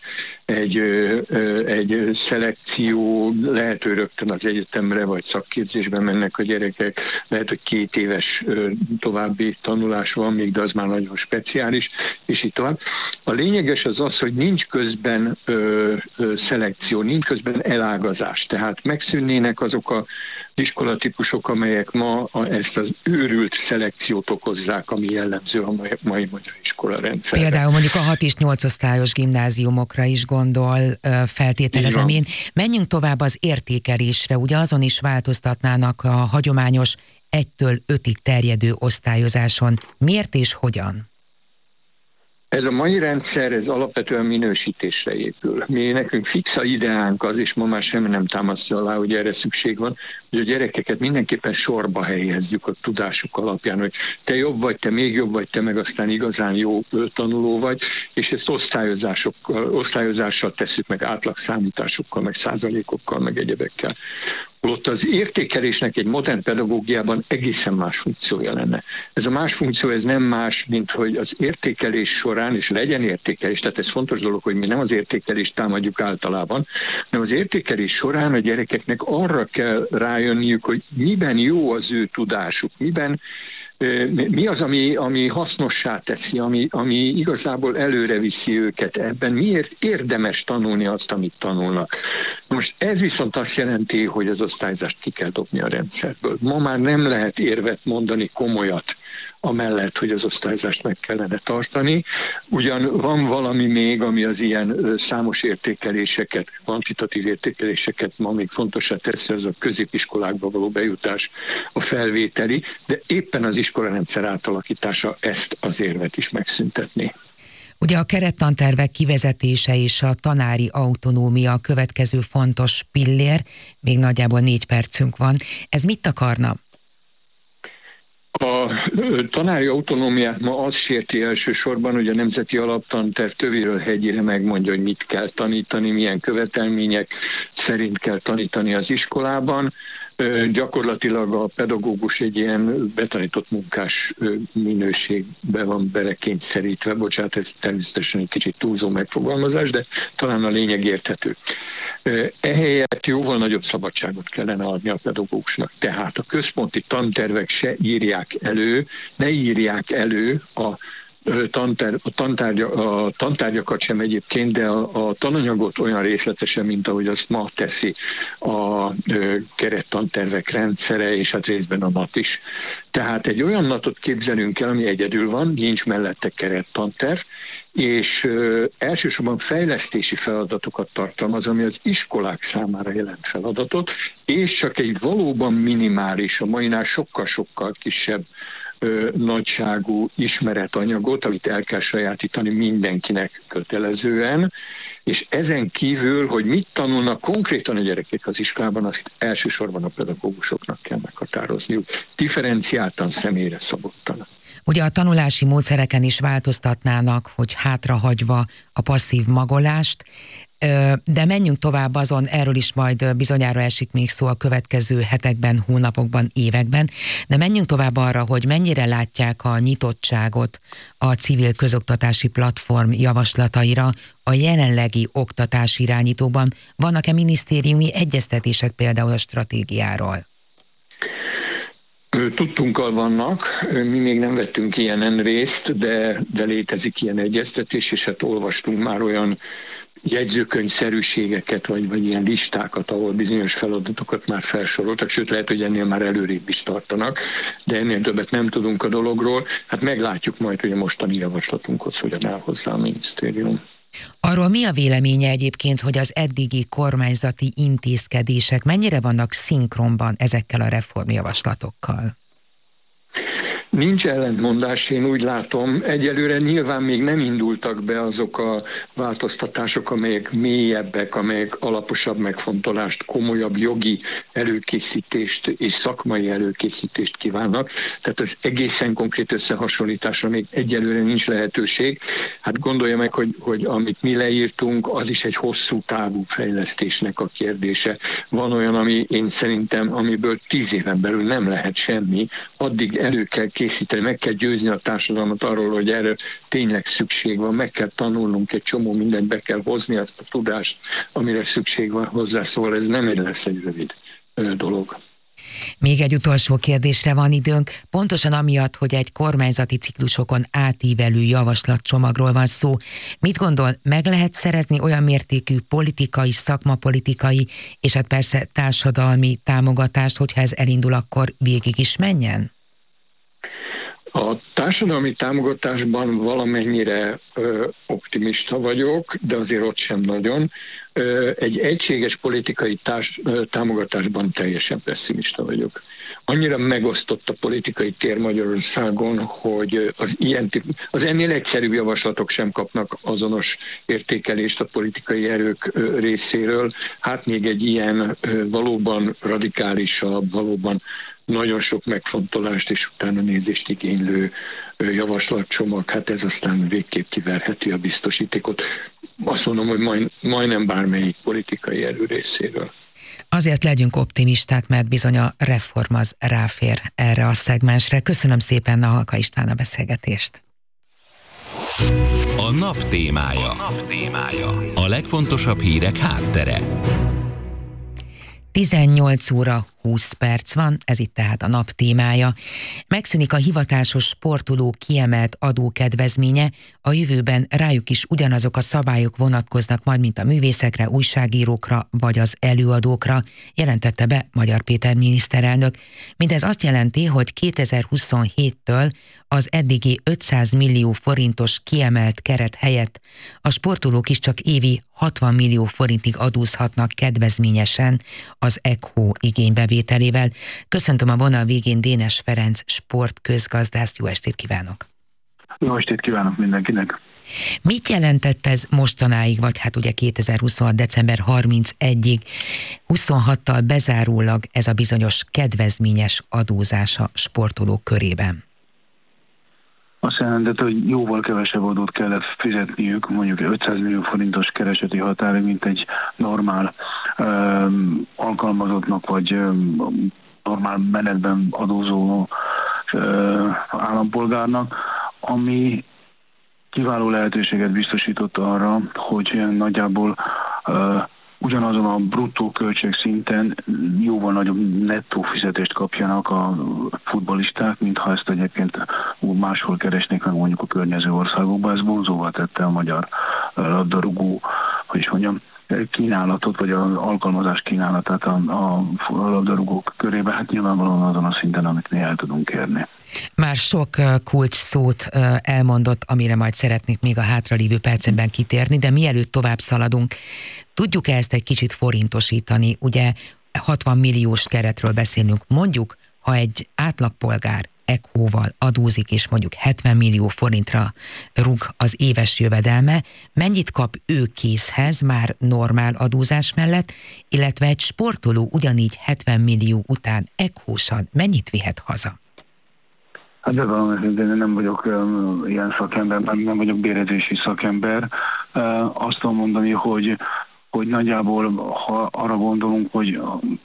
egy szelekció, lehet, hogy rögtön az egyetemre vagy szakképzésben mennek a gyerekek, lehet, hogy 2 éves további tanulás van még, de az már nagyon speciális, és így tovább. A lényeges az, hogy nincs közben szelekció, nincs közben elágazás, tehát megszűnnének azok a iskolatípusok, amelyek ma ezt az őrült szelekciót okozzák, ami jellemző a mai magyar iskolában. iskolarendszer. Például mondjuk a 6 és 8 osztályos gimnáziumokra is gondol, feltételezem én. Menjünk tovább az értékelésre, ugye azon is változtatnának a hagyományos 1-től 5-ig terjedő osztályozáson. Miért és hogyan? Ez a mai rendszer, ez alapvetően minősítésre épül. Nekünk fix a ideánk az, és ma már semmi nem támasztja alá, hogy erre szükség van, hogy a gyerekeket mindenképpen sorba helyezzük a tudásuk alapján, hogy te jobb vagy, te még jobb vagy, te meg aztán igazán jó tanuló vagy, és ezt osztályozással tesszük meg, átlagszámításokkal, meg százalékokkal, meg egyebekkel. Ott az értékelésnek egy modern pedagógiában egészen más funkciója lenne. Ez a más funkció, ez nem más, mint hogy az értékelés során, és legyen értékelés, tehát ez fontos dolog, hogy mi nem az értékelést támadjuk általában, hanem az értékelés során a gyerekeknek arra kell rájönniük, hogy miben jó az ő tudásuk, mi az, ami hasznossá teszi, ami igazából előre viszi őket ebben, miért érdemes tanulni azt, amit tanulnak. Most ez viszont azt jelenti, hogy az osztályzást ki kell dobni a rendszerből. Ma már nem lehet érvet mondani komolyat amellett, hogy az osztályzást meg kellene tartani. Ugyan van valami még, ami az ilyen számos értékeléseket, kvantitatív értékeléseket ma még fontosá teszi, az a középiskolákba való bejutás, a felvételi, de éppen az iskolarendszer átalakítása ezt az érvet is megszüntetné. Ugye a kerettantervek kivezetése és a tanári autonómia a következő fontos pillér, még nagyjából 4 percünk van. Ez mit akarna? A tanári autonómiát ma az sérti elsősorban, hogy a Nemzeti Alaptanterv tövéről hegyire megmondja, hogy mit kell tanítani, milyen követelmények szerint kell tanítani az iskolában. Gyakorlatilag a pedagógus egy ilyen betanított munkás minőségbe van belekényszerítve. Bocsánat, ez természetesen egy kicsit túlzó megfogalmazás, de talán a lényeg érthető. Ehelyett jóval nagyobb szabadságot kellene adni a pedagógusnak. Tehát a központi tantervek se ne írják elő a tantárgyakat sem egyébként, de a tananyagot olyan részletesen, mint ahogy azt ma teszi a kerettantervek rendszere, és hát részben a NAT is. Tehát egy olyan NAT-ot képzelünk el, ami egyedül van, nincs mellette kerettanterv, és elsősorban fejlesztési feladatokat tartalmaz, ami az iskolák számára jelent feladatot, és csak egy valóban minimális, a mainál sokkal-sokkal kisebb nagyságú ismeretanyagot, amit el kell sajátítani mindenkinek kötelezően, és ezen kívül, hogy mit tanulnak konkrétan a gyerekek az iskolában, azt elsősorban a pedagógusoknak kell meghatározniuk. Differenciáltan, személyre szabottan. Ugye a tanulási módszereken is változtatnának, hogy hátrahagyva a passzív magolást, de menjünk tovább azon, erről is majd bizonyára esik még szó a következő hetekben, hónapokban, években, de menjünk tovább arra, hogy mennyire látják a nyitottságot a civil közoktatási platform javaslataira a jelenlegi oktatási irányítóban. Vannak-e minisztériumi egyeztetések például a stratégiáról? Tudtunkkal vannak, mi még nem vettünk ilyenen részt, de létezik ilyen egyeztetés, és hát olvastunk már olyan jegyzőkönyvszerűségeket, vagy ilyen listákat, ahol bizonyos feladatokat már felsoroltak, sőt lehet, hogy ennél már előrébb is tartanak, de ennél többet nem tudunk a dologról. Hát meglátjuk majd, hogy a mostani javaslatunkhoz hogyan áll hozzá a minisztérium. Arról mi a véleménye egyébként, hogy az eddigi kormányzati intézkedések mennyire vannak szinkronban ezekkel a reformjavaslatokkal? Nincs ellentmondás, én úgy látom. Egyelőre nyilván még nem indultak be azok a változtatások, amelyek mélyebbek, amelyek alaposabb megfontolást, komolyabb jogi előkészítést és szakmai előkészítést kívánnak. Tehát az egészen konkrét összehasonlításra még egyelőre nincs lehetőség. Hát gondolja meg, hogy amit mi leírtunk, az is egy hosszú távú fejlesztésnek a kérdése. Van olyan, ami én szerintem, amiből 10 éven belül nem lehet semmi, addig elő kell készíteni, meg kell győzni a társadalmat arról, hogy erre tényleg szükség van, meg kell tanulnunk egy csomó mindent, be kell hozni azt a tudást, amire szükség van hozzá, szóval ez nem lesz egy rövid dolog. Még egy utolsó kérdésre van időnk, pontosan amiatt, hogy egy kormányzati ciklusokon átívelő javaslatcsomagról van szó. Mit gondol, meg lehet szerezni olyan mértékű politikai, szakmapolitikai és hát persze társadalmi támogatást, hogyha ez elindul, akkor végig is menjen? A társadalmi támogatásban valamennyire optimista vagyok, de azért ott sem nagyon. Egy egységes politikai támogatásban teljesen pessimista vagyok. Annyira megosztott a politikai tér Magyarországon, hogy az ennél egyszerűbb javaslatok sem kapnak azonos értékelést a politikai erők részéről. Hát még egy ilyen valóban radikálisabb, valóban nagyon sok megfontolást és utána nézést igénylő javaslatcsomag, hát ez aztán végképp kiverheti a biztosítékot. Azt mondom, hogy majdnem bármelyik politikai erő részéről. Azért legyünk optimisták, mert bizony a reform az ráfér erre a szegmensre. Köszönöm szépen Nahalka István a beszélgetést. A nap témája. A legfontosabb hírek háttere. 18 óra 20 perc van, ez itt tehát a nap témája. Megszűnik a hivatásos sportoló kiemelt adókedvezménye, a jövőben rájuk is ugyanazok a szabályok vonatkoznak majd, mint a művészekre, újságírókra vagy az előadókra, jelentette be Magyar Péter miniszterelnök. Mindez azt jelenti, hogy 2027-től az eddigi 500 millió forintos kiemelt keret helyett a sportolók is csak évi 60 millió forintig adózhatnak kedvezményesen az ECHO igénybevételével. Köszöntöm a vonal végén Dénes Ferenc sportközgazdászt, jó estét kívánok! Jó estét kívánok mindenkinek! Mit jelentett ez mostanáig, vagy hát ugye 2026. december 31-ig, 26-tal bezárólag ez a bizonyos kedvezményes adózás a sportolók körében? Azt jelentett, hogy jóval kevesebb adót kellett fizetniük, mondjuk 500 millió forintos kereseti határig, mint egy normál alkalmazottnak, vagy normál menetben adózó állampolgárnak, ami kiváló lehetőséget biztosított arra, hogy nagyjából ugyanazon a bruttó költségszinten jóval nagyobb nettó fizetést kapjanak a futballisták, mintha ezt egyébként máshol keresnék meg mondjuk a környező országokban. Ez vonzóvá tette a magyar labdarúgó, hogy is mondjam, kínálatot, vagy az alkalmazás kínálatát a labdarúgók körében, hát nyilvánvalóan azon a szinten, amit mi el tudunk érni. Már sok kulcs szót elmondott, amire majd szeretnék még a hátralévő percemben kitérni, de mielőtt tovább szaladunk, tudjuk-e ezt egy kicsit forintosítani? Ugye 60 milliós keretről beszélünk. Mondjuk, ha egy átlagpolgár ECHO-val adózik, és mondjuk 70 millió forintra rúg az éves jövedelme, mennyit kap ő készhez már normál adózás mellett, illetve egy sportoló ugyanígy 70 millió után ECHO-san mennyit vihet haza? Hát de valami, nem vagyok ilyen szakember, nem vagyok bérezési szakember. Azt tudom mondani, hogy nagyjából, ha arra gondolunk, hogy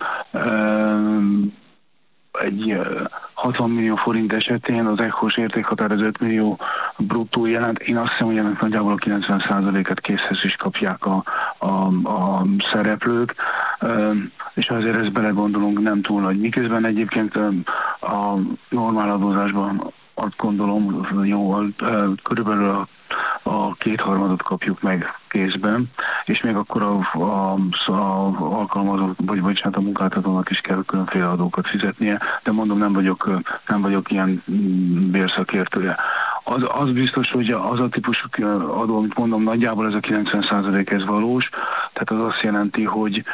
egy 60 millió forint esetén az ECHO-s értékhatár az 5 millió bruttó jelent. Én azt hiszem, hogy ennek nagyjából a 90%-et készhez is kapják a szereplők, és azért ezt belegondolunk, nem túl nagy. Miközben egyébként a normál adózásban azt gondolom, jóval körülbelül a kétharmadot kapjuk meg kézben, és még akkor a alkalmazott, vagy hát a munkáltatónak is kell különféle adókat fizetnie, de mondom, nem vagyok ilyen bérszakértője. Az biztos, hogy az a típusú adó, amit mondom, nagyjából ez a 90% ez valós, tehát az azt jelenti, hogy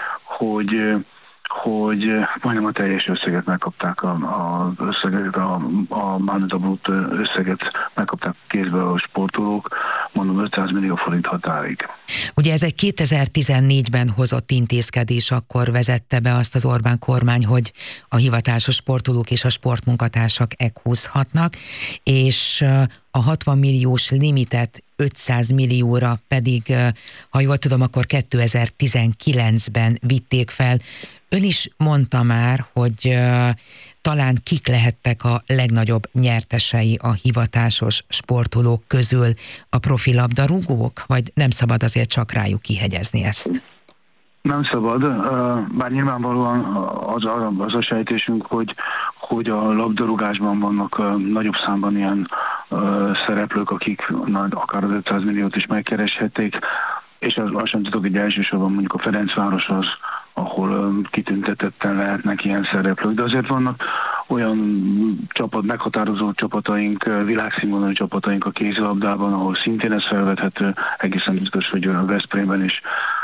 majdnem a teljes összeget megkapták az összeget, mármint a brutt összeget megkapták kézbe a sportolók, mondom 500 millió forint határig. Ugye ez egy 2014-ben hozott intézkedés, akkor vezette be azt az Orbán kormány, hogy a hivatásos sportolók és a sportmunkatársak ECHO-zhatnak, és a 60 milliós limitet 500 millióra pedig, ha jól tudom, akkor 2019-ben vitték fel. Ön is mondta már, hogy talán kik lehettek a legnagyobb nyertesei a hivatásos sportolók közül, a profi labdarúgók, vagy nem szabad azért csak rájuk kihegyezni ezt? Nem szabad, bár nyilvánvalóan az a sejtésünk, hogy a labdarúgásban vannak nagyobb számban ilyen szereplők, akik akár az 500 milliót is megkereshették, és azt sem tudok, hogy elsősorban mondjuk a Ferencváros az, ahol kitüntetetten lehetnek ilyen szereplők, de azért vannak olyan meghatározó csapataink, világszínvonalú csapataink a kézilabdában, ahol szintén ez felvethető, egészen biztos, hogy a Veszprémben is,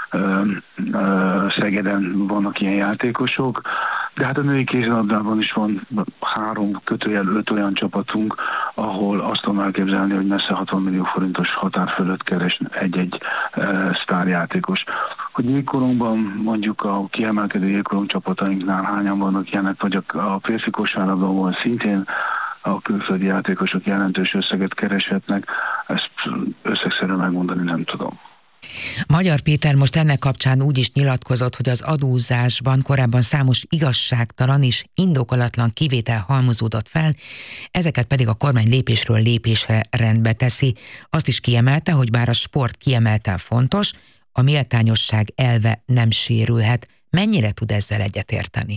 Szegeden vannak ilyen játékosok, de hát a női kézilabdában is van 3-5 olyan csapatunk, ahol azt tudom elképzelni, hogy messze 60 millió forintos határ fölött keres egy-egy sztárjátékos. Hogy jégkorongban mondjuk a kiemelkedő jégkorong csapatainknál hányan vannak ilyenek, vagy a férfi kosárlabdában szintén a külföldi játékosok jelentős összeget kereshetnek, ezt összegszerűen megmondani nem tudom. Magyar Péter most ennek kapcsán úgy is nyilatkozott, hogy az adózásban korábban számos igazságtalan és indokolatlan kivétel halmozódott fel, ezeket pedig a kormány lépésről lépésre rendbe teszi. Azt is kiemelte, hogy bár a sport kiemelten fontos, a méltányosság elve nem sérülhet. Mennyire tud ezzel egyetérteni?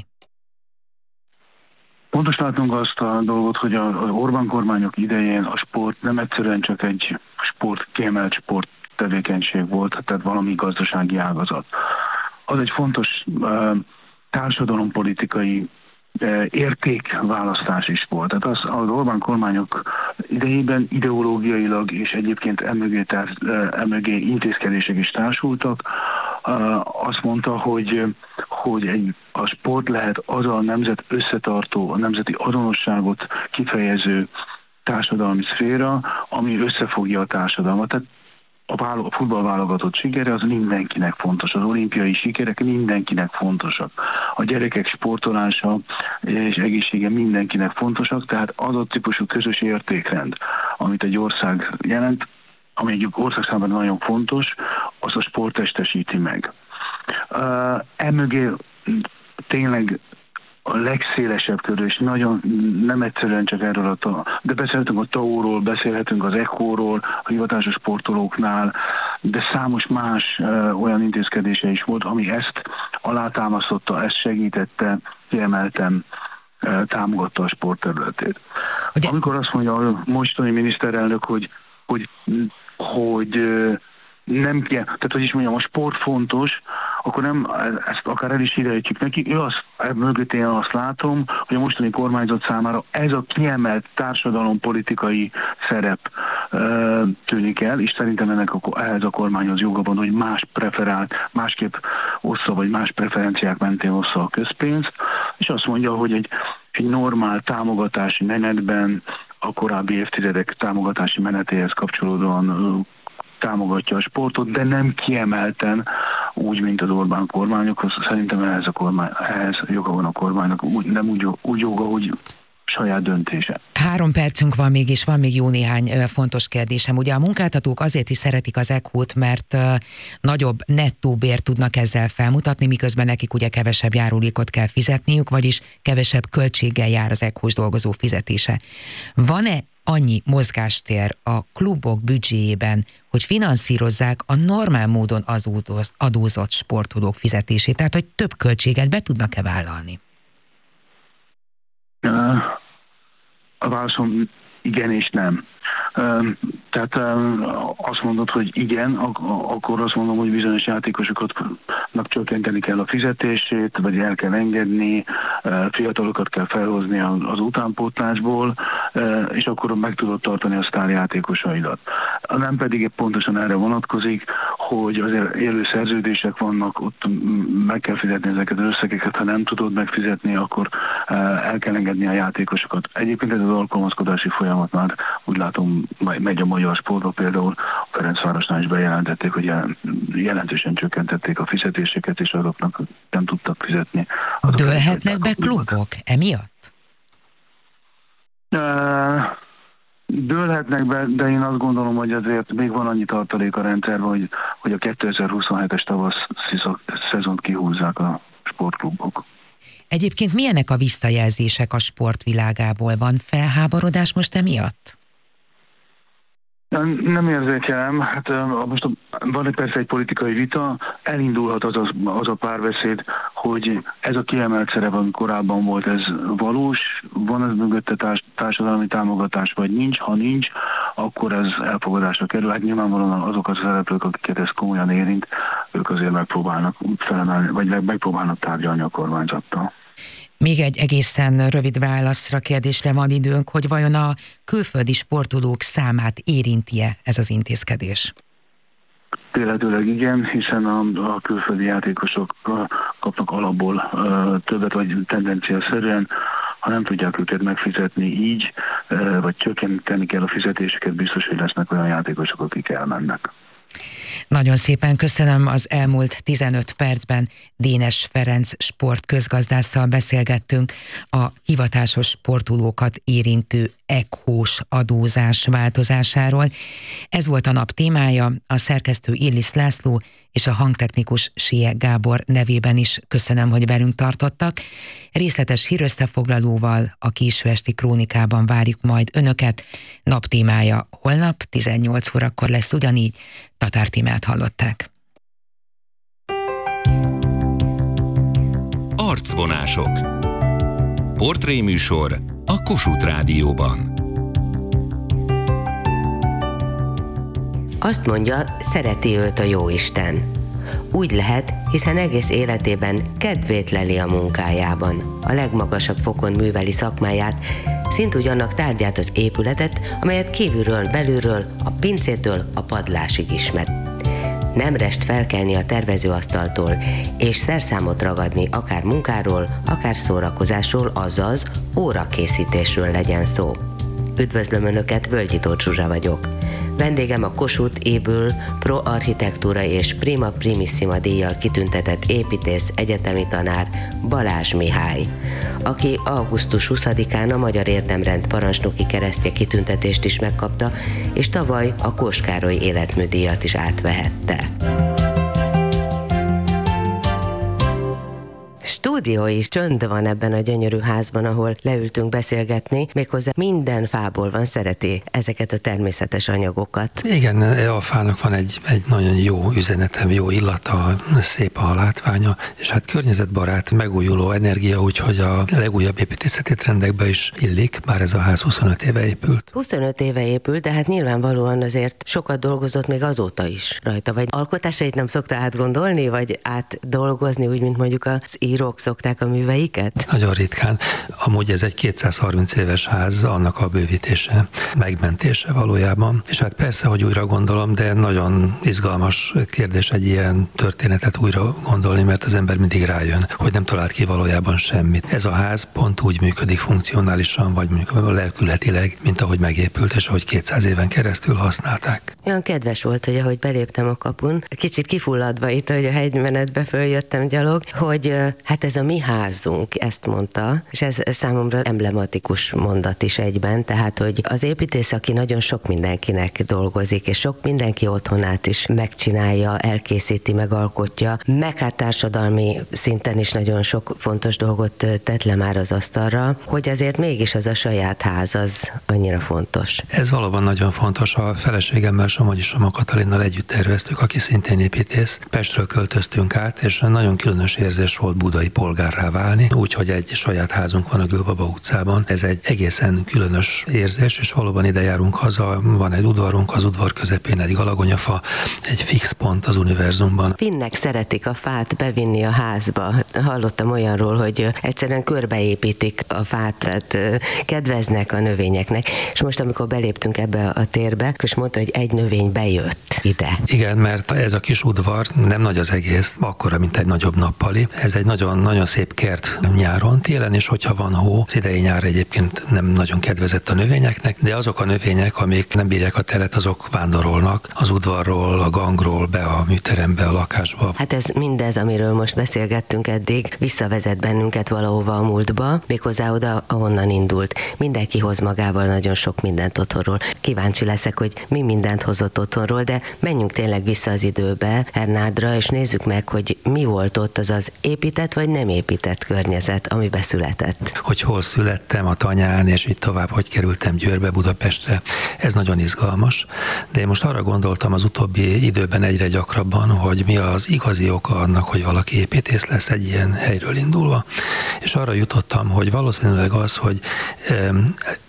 Pontos látnunk azt a dolgot, hogy az Orbán kormányok idején a sport nem egyszerűen csak egy kiemelt sport tevékenység volt, tehát valami gazdasági ágazat. Az egy fontos társadalompolitikai értékválasztás is volt. Tehát az Orbán kormányok idejében ideológiailag és egyébként emögé intézkedések is társultak. Azt mondta, hogy a sport lehet az a nemzet összetartó, a nemzeti azonosságot kifejező társadalmi szféra, ami összefogja a társadalmat. Tehát a futballválogatott sikere az mindenkinek fontos, az olimpiai sikerek mindenkinek fontosak. A gyerekek sportolása és egészsége mindenkinek fontosak, tehát az a típusú közös értékrend, amit egy ország jelent, ami egy ország számára nagyon fontos, az a sport testesíti meg. Emögé tényleg a legszélesebb körül, és nagyon nem egyszerűen csak erről de beszélhetünk a TAO-ról, beszélhetünk az ECHO-ról, a hivatásos sportolóknál, de számos más olyan intézkedése is volt, ami ezt alátámasztotta, ezt segítette, kiemelten támogatta a sport területét. Amikor azt mondja a mostani miniszterelnök, hogy nem kell, tehát hogy is mondjam, a sport fontos, akkor nem, ezt akár el is hírejtjük neki, mögött én azt látom, hogy a mostani kormányzat számára ez a kiemelt társadalompolitikai szerep tűnik el, és szerintem ehhez a kormányhoz joga van, hogy másképp ossza, vagy más preferenciák mentén ossza a közpénzt, és azt mondja, hogy egy normál támogatási menetben a korábbi évtizedek támogatási menetéhez kapcsolódóan támogatja a sportot, de nem kiemelten úgy, mint az Orbán kormányokhoz. Szerintem ehhez joga van a kormánynak, nem úgy joga, hogy saját döntése. 3 percünk van még, és van még jó néhány fontos kérdésem. Ugye a munkáltatók azért is szeretik az ECHO-t, mert nagyobb nettó bért tudnak ezzel felmutatni, miközben nekik ugye kevesebb járulékot kell fizetniük, vagyis kevesebb költséggel jár az ECHO-s dolgozó fizetése. Van-e annyi mozgástér a klubok büdzséjében, hogy finanszírozzák a normál módon adózott sportolók fizetését, tehát hogy több költséget be tudnak-e vállalni? A válaszom igen és nem. Tehát azt mondod, hogy igen, akkor azt mondom, hogy bizonyos játékosoknak csökkenteni kell a fizetését, vagy el kell engedni, fiatalokat kell felhozni az utánpótlásból, és akkor meg tudod tartani a sztárjátékosaidat. Nem pedig pontosan erre vonatkozik, hogy azért élő szerződések vannak, ott meg kell fizetni ezeket az összegeket, ha nem tudod megfizetni, akkor el kell engedni a játékosokat. Egyébként ez az alkalmazkodási folyamat már úgy látom megy a magyar sportba, például a Ferencvárosnál is bejelentették, hogy jelentősen csökkentették a fizetéseket, és azoknak nem tudtak fizetni. Dőlhetnek be klubok emiatt? Dőlhetnek be, de én azt gondolom, hogy azért még van annyi tartalék a rendszerben, hogy a 2027-es tavaszi szezont kihúzzák a sportklubok. Egyébként milyenek a visszajelzések a sportvilágából? Van felháborodás most emiatt? Nem érzékelem. Hát most van persze egy politikai vita, elindulhat az a párbeszéd, hogy ez a kiemelt szerep, ami korábban volt, ez valós, van ez mögötte társadalmi támogatás, vagy nincs. Ha nincs, akkor ez elfogadásra kerül. Hát nyilvánvalóan azok az szereplők, akiket ez komolyan érint, ők azért megpróbálnak felemelni, vagy megpróbálnak tárgyalni a kormányzattal. Még egy egészen rövid válaszra, kérdésre van időnk, hogy vajon a külföldi sportolók számát érinti-e ez az intézkedés? Tényleg igen, hiszen a külföldi játékosok kapnak alapból többet, vagy tendenciaszerűen, ha nem tudják őket megfizetni így, vagy csökkenteni kell a fizetéseket, biztos, hogy lesznek olyan játékosok, akik elmennek. Nagyon szépen köszönöm, az elmúlt 15 percben Dénes Ferenc sportközgazdásszal beszélgettünk a hivatásos sportolókat érintő ECHO-s adózás változásáról. Ez volt a nap témája, a szerkesztő Illis László és a hangtechnikus Sie Gábor nevében is köszönöm, hogy velünk tartottak. Részletes hírösszefoglalóval a késő esti krónikában várjuk majd önöket. Nap témája holnap 18 órakor lesz ugyanígy. Tatár Tímát hallották. Arcvonások. Portréműsor a Kossuth Rádióban. Azt mondja, szereti őt a Jóisten. Úgy lehet, hiszen egész életében kedvét leli a munkájában. A legmagasabb fokon műveli szakmáját, szintúgy annak tárgyát, az épületet, amelyet kívülről, belülről, a pincétől a padlásig ismer. Nem rest felkelni a tervezőasztaltól, és szerszámot ragadni akár munkáról, akár szórakozásról, azaz órakészítésről legyen szó. Üdvözlöm Önöket, Völgyi Tóth Zsuzsa vagyok. Vendégem a Kossuth éből Pro Architectura és Prima Primissima díjjal kitüntetett építész, egyetemi tanár Balázs Mihály, aki augusztus 20-án a Magyar Érdemrend parancsnoki keresztje kitüntetést is megkapta, és tavaly a Kós Károly életműdíjat is átvehette. Stúdiói csönd van ebben a gyönyörű házban, ahol leültünk beszélgetni, méghozzá minden fából van, szereti ezeket a természetes anyagokat. Igen, a fának van egy nagyon jó üzenetem, jó illata, szép a látványa, és hát környezetbarát, megújuló energia, úgyhogy a legújabb építészeti trendekbe is illik, bár ez a ház 25 éve épült. 25 éve épült, de hát nyilvánvalóan azért sokat dolgozott még azóta is rajta, vagy alkotásait nem szokta átgondolni, vagy átdolgozni, úgy, mint mondjuk az írók szokták a műveiket? Nagyon ritkán. Amúgy ez egy 230 éves ház, annak a bővítése, megmentése valójában. És hát persze, hogy újra gondolom, de nagyon izgalmas kérdés egy ilyen történetet újra gondolni, mert az ember mindig rájön, hogy nem talált ki valójában semmit. Ez a ház pont úgy működik funkcionálisan, vagy mondjuk lelkületileg, mint ahogy megépült, és ahogy 200 éven keresztül használták. Olyan kedves volt, hogy ahogy beléptem a kapun, kicsit kifulladva itt, hogy a hegymenetbe följöttem gyalog, hogy hát ez a mi házunk, ezt mondta, és ez számomra emblematikus mondat is egyben, tehát, hogy az építész, aki nagyon sok mindenkinek dolgozik, és sok mindenki otthonát is megcsinálja, elkészíti, megalkotja, meg hát társadalmi szinten is nagyon sok fontos dolgot tett le már az asztalra, hogy azért mégis az a saját ház az annyira fontos. Ez valóban nagyon fontos. A feleségemmel, Somogyi Soma Katalinnal együtt terveztük, aki szintén építész. Pestről költöztünk át, és nagyon különös érzés volt budai polgárrá válni, úgyhogy egy saját házunk van a Gülbaba utcában. Ez egy egészen különös érzés, és valóban ide járunk haza, van egy udvarunk, az udvar közepén egy galagonyafa, egy fix pont az univerzumban. Finnek szeretik a fát bevinni a házba. Hallottam olyanról, hogy egyszerűen körbeépítik a fát, tehát kedveznek a növényeknek. És most, amikor beléptünk ebbe a térbe, és mondta, hogy egy növény bejött ide. Igen, mert ez a kis udvar nem nagy az egész, akkora, mint egy nagyobb nappali. Ez egy nagyon szép kert nyáron, télen is, hogyha van hó. Az idei nyár egyébként nem nagyon kedvezett a növényeknek, de azok a növények, amik nem bírják a teret, azok vándorolnak az udvarról, a gangról be a műterembe, a lakásba. Hát ez mindez, amiről most beszélgettünk eddig, visszavezet bennünket valahova a múltba, méghozzá oda, ahonnan indult. Mindenki hoz magával nagyon sok mindent otthonról. Kíváncsi leszek, hogy mi mindent hozott otthonról, de menjünk tényleg vissza az időbe, Hernádra, és nézzük meg, hogy mi volt ott az az épített vagy nem épített környezet, amiben született. Hogy hol születtem, a Tanyán, és így tovább, hogy kerültem Győrbe, Budapestre. Ez nagyon izgalmas, de én most arra gondoltam az utóbbi időben egyre gyakrabban, hogy mi az igazi oka annak, hogy valaki építész lesz egy ilyen helyről indulva, és arra jutottam, hogy valószínűleg az, hogy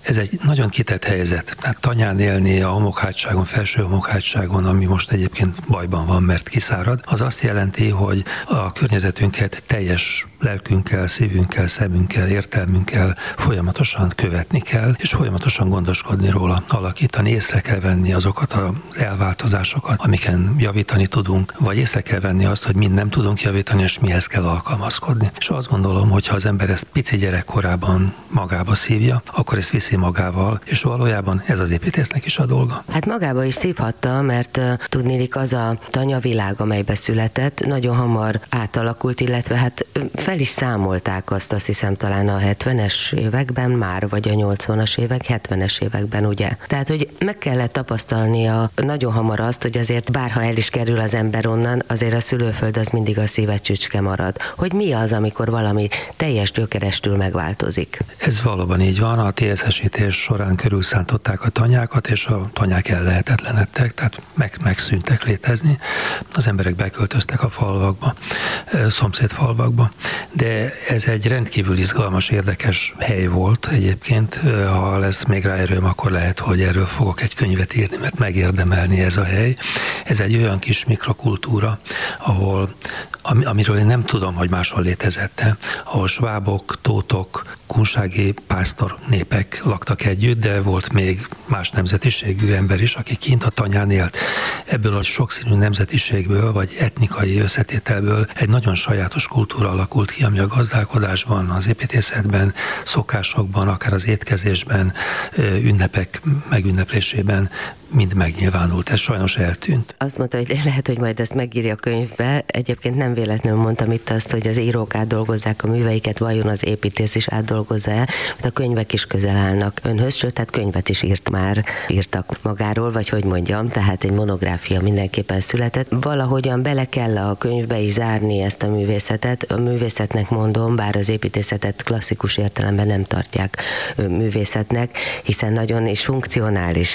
Ez egy nagyon kitett helyzet. Tehát tanyán élni a homokhátságon, felső homokhátságon, ami most egyébként bajban van, mert kiszárad, az azt jelenti, hogy a környezetünket teljes lelkünkkel, szívünkkel, szemünkkel, értelmünkkel folyamatosan követni kell, és folyamatosan gondoskodni róla, alakítani, észre kell venni azokat az elváltozásokat, amiken javítani tudunk, vagy észre kell venni azt, hogy mind nem tudunk javítani, és mihez kell alkalmazkodni. És azt gondolom, hogy ha az ember ezt pici gyerekkorában magába szívja, akkor ezt viszi magával, és valójában ez az építésznek is a dolga. Hát magába is szívhatta, mert tudniillik az a tanyavilág, amelybe született, nagyon hamar átalakult, illetve hát fel is számolták azt hiszem talán a 70-es években már, vagy a 80-as évek, 70-es években, ugye. Tehát, hogy meg kellett tapasztalnia nagyon hamar azt, hogy azért bárha el is kerül az ember onnan, azért a szülőföld az mindig a szíve csücske marad. Hogy mi az, amikor valami teljes gyökerestül megváltozik? Ez valóban így van, a TSZ-esítés során körülszántották a tanyákat, és a tanyák ellehetetlenedtek, tehát megszűntek létezni. Az emberek beköltöztek a falvakba, szomszédfalvakba, de ez egy rendkívül izgalmas, érdekes hely volt egyébként. Ha lesz még rá erőm, akkor lehet, hogy erről fogok egy könyvet írni, mert megérdemelni ez a hely. Ez egy olyan kis mikrokultúra, amiről én nem tudom, hogy máshol létezett-e, ahol svábok, tótok, kunsági pásztor népek laktak együtt, de volt még más nemzetiségű ember is, aki kint a tanyán élt. Ebből a sokszínű nemzetiségből, vagy etnikai összetételből egy nagyon sajátos kultúra alakult ki, ami a gazdálkodásban, az építészetben, szokásokban, akár az étkezésben, ünnepek megünneplésében mind megnyilvánult. Ez sajnos eltűnt. Azt mondta, hogy lehet, hogy majd ezt megírja a könyvbe. Egyébként nem véletlenül mondtam itt azt, hogy az írók átdolgozzák a műveiket, vajon az építész is átdolgozza-e, mert a könyvek is közel állnak önhöz, sőt, tehát könyvet is írtak magáról, vagy hogy mondjam, tehát egy monográfia mindenképpen született. Valahogyan bele kell a könyvbe is zárni ezt a művészetet. A művészetnek mondom, bár az építészetet klasszikus értelemben nem tartják művészetnek, hiszen nagyon is funkcionális.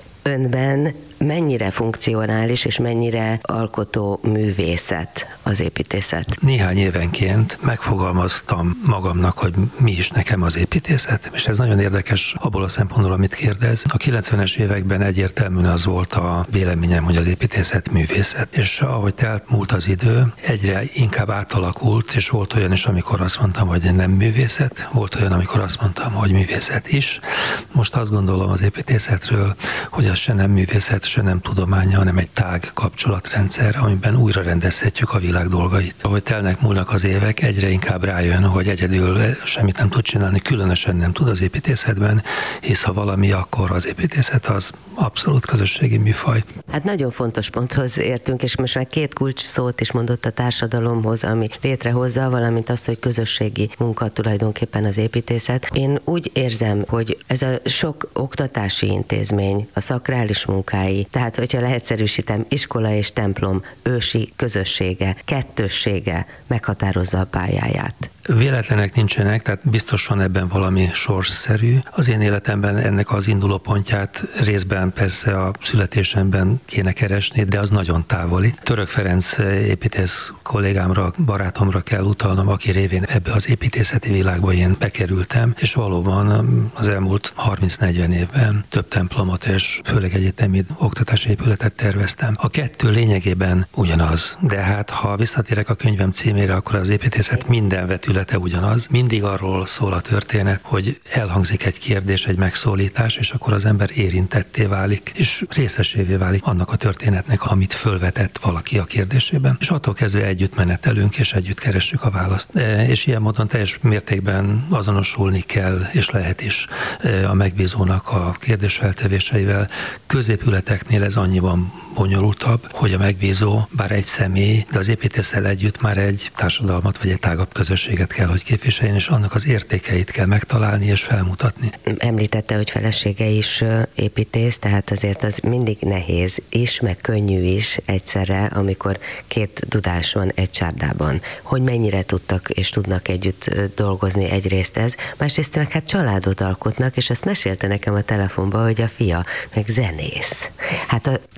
Önben mennyire funkcionális és mennyire alkotó művészet az építészet? Néhány évenként megfogalmaztam magamnak, hogy mi is nekem az építészet, és ez nagyon érdekes abból a szempontból, amit kérdez. A 90-es években egyértelműen az volt a véleményem, hogy az építészet művészet, és ahogy múlt az idő, egyre inkább átalakult, és volt olyan is, amikor azt mondtam, hogy nem művészet, volt olyan, amikor azt mondtam, hogy művészet is. Most azt gondolom az építészetről, hogy az se nem művészet, se nem tudománya, hanem egy tág kapcsolatrendszer, amiben újra rendezhetjük a világ dolgait. Ahogy múlnak az évek, egyre inkább rájön, hogy egyedül semmit nem tud csinálni, különösen nem tud az építészetben, hisz ha valami, akkor az építészet az abszolút közösségi műfaj. Hát nagyon fontos ponthoz értünk, és most már 2 kulcs szót is mondott a társadalomhoz, ami létrehozza, valamint azt, hogy közösségi munka tulajdonképpen az építészet. Én úgy érzem, hogy ez a sok oktatási intézmény, a szakrális munkái, tehát hogyha leegyszerűsítem, iskola és templom ősi közössége, kettőssége meghatározza a pályáját. Véletlenek nincsenek, tehát biztosan ebben valami sorsszerű. Az én életemben ennek az indulópontját részben persze a születésemben kéne keresni, de az nagyon távoli. Török Ferenc építész kollégámra, barátomra kell utalnom, aki révén ebbe az építészeti világba én bekerültem, és valóban az elmúlt 30-40 évben több templomot és főleg egyetemi oktatási épületet terveztem. A kettő lényegében ugyanaz, de hát ha visszatérek a könyvem címére, akkor az építészet minden vetülete ugyanaz. Mindig arról szól a történet, hogy elhangzik egy kérdés, egy megszólítás, és akkor az ember érintetté válik, és részesévé válik annak a történetnek, amit fölvetett valaki a kérdésében. És attól kezdve együtt menetelünk, és együtt keressük a választ. És ilyen módon teljes mértékben azonosulni kell, és lehet is a megbízónak a kérdésfeltevéseivel. Középületeknél ez annyiban bonyolultabb, hogy a megbízó bár egy személy, de az építésszel együtt már egy társadalmat vagy egy tágabb közösséget kell, hogy képviseljen, és annak az értékeit kell megtalálni és felmutatni. Említette, hogy felesége is építész, tehát azért az mindig nehéz is, meg könnyű is egyszerre, amikor 2 dudás van egy csárdában. Hogy mennyire tudtak és tudnak együtt dolgozni egyrészt ez, másrészt meg hát családot alkotnak, és azt mesélte nekem a telefonban, hogy a fia meg zenész. Hát az építész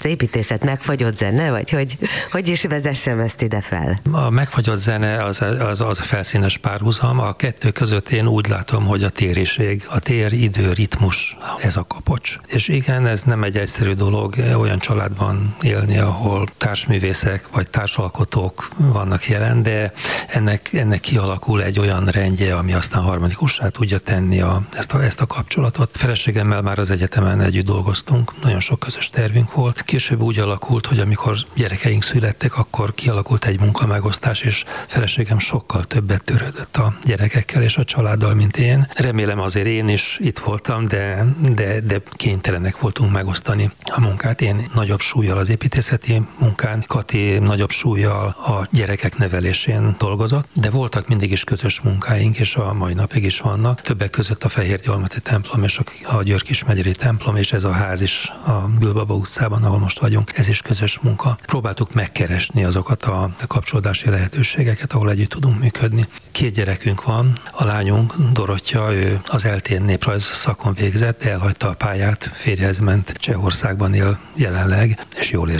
művészet, megfagyott zene, vagy hogy is vezessem ezt ide fel? A megfagyott zene az a felszínes párhuzam, a kettő között én úgy látom, hogy a tériség, a tér, idő, ritmus, ez a kapocs. És igen, ez nem egy egyszerű dolog olyan családban élni, ahol társművészek vagy társalkotók vannak jelen, de ennek kialakul egy olyan rendje, ami aztán harmonikussá tudja tenni ezt a kapcsolatot. Feleségemmel már az egyetemen együtt dolgoztunk, nagyon sok közös tervünk volt. Később úgy alakult, hogy amikor gyerekeink születtek, akkor kialakult egy munkamegosztás, és feleségem sokkal többet törődött a gyerekekkel és a családdal, mint én. Remélem azért én is itt voltam, de kénytelenek voltunk megosztani a munkát. Én nagyobb súllyal az építészeti munkán, Kati nagyobb súllyal a gyerekek nevelésén dolgozott, de voltak mindig is közös munkáink, és a mai napig is vannak. Többek között a Fehérgyalmati templom és a György-Kismegyeri templom, és ez a ház is a Gülbaba utcában, ahol most vagyunk, ez is közös munka. Próbáltuk megkeresni azokat a kapcsolódási lehetőségeket, ahol együtt tudunk működni. 2 gyerekünk van, a lányunk Dorottya, ő az eltén néprajz szakon végzett, de elhagyta a pályát, férjhez ment, Csehországban él jelenleg, és jól érzi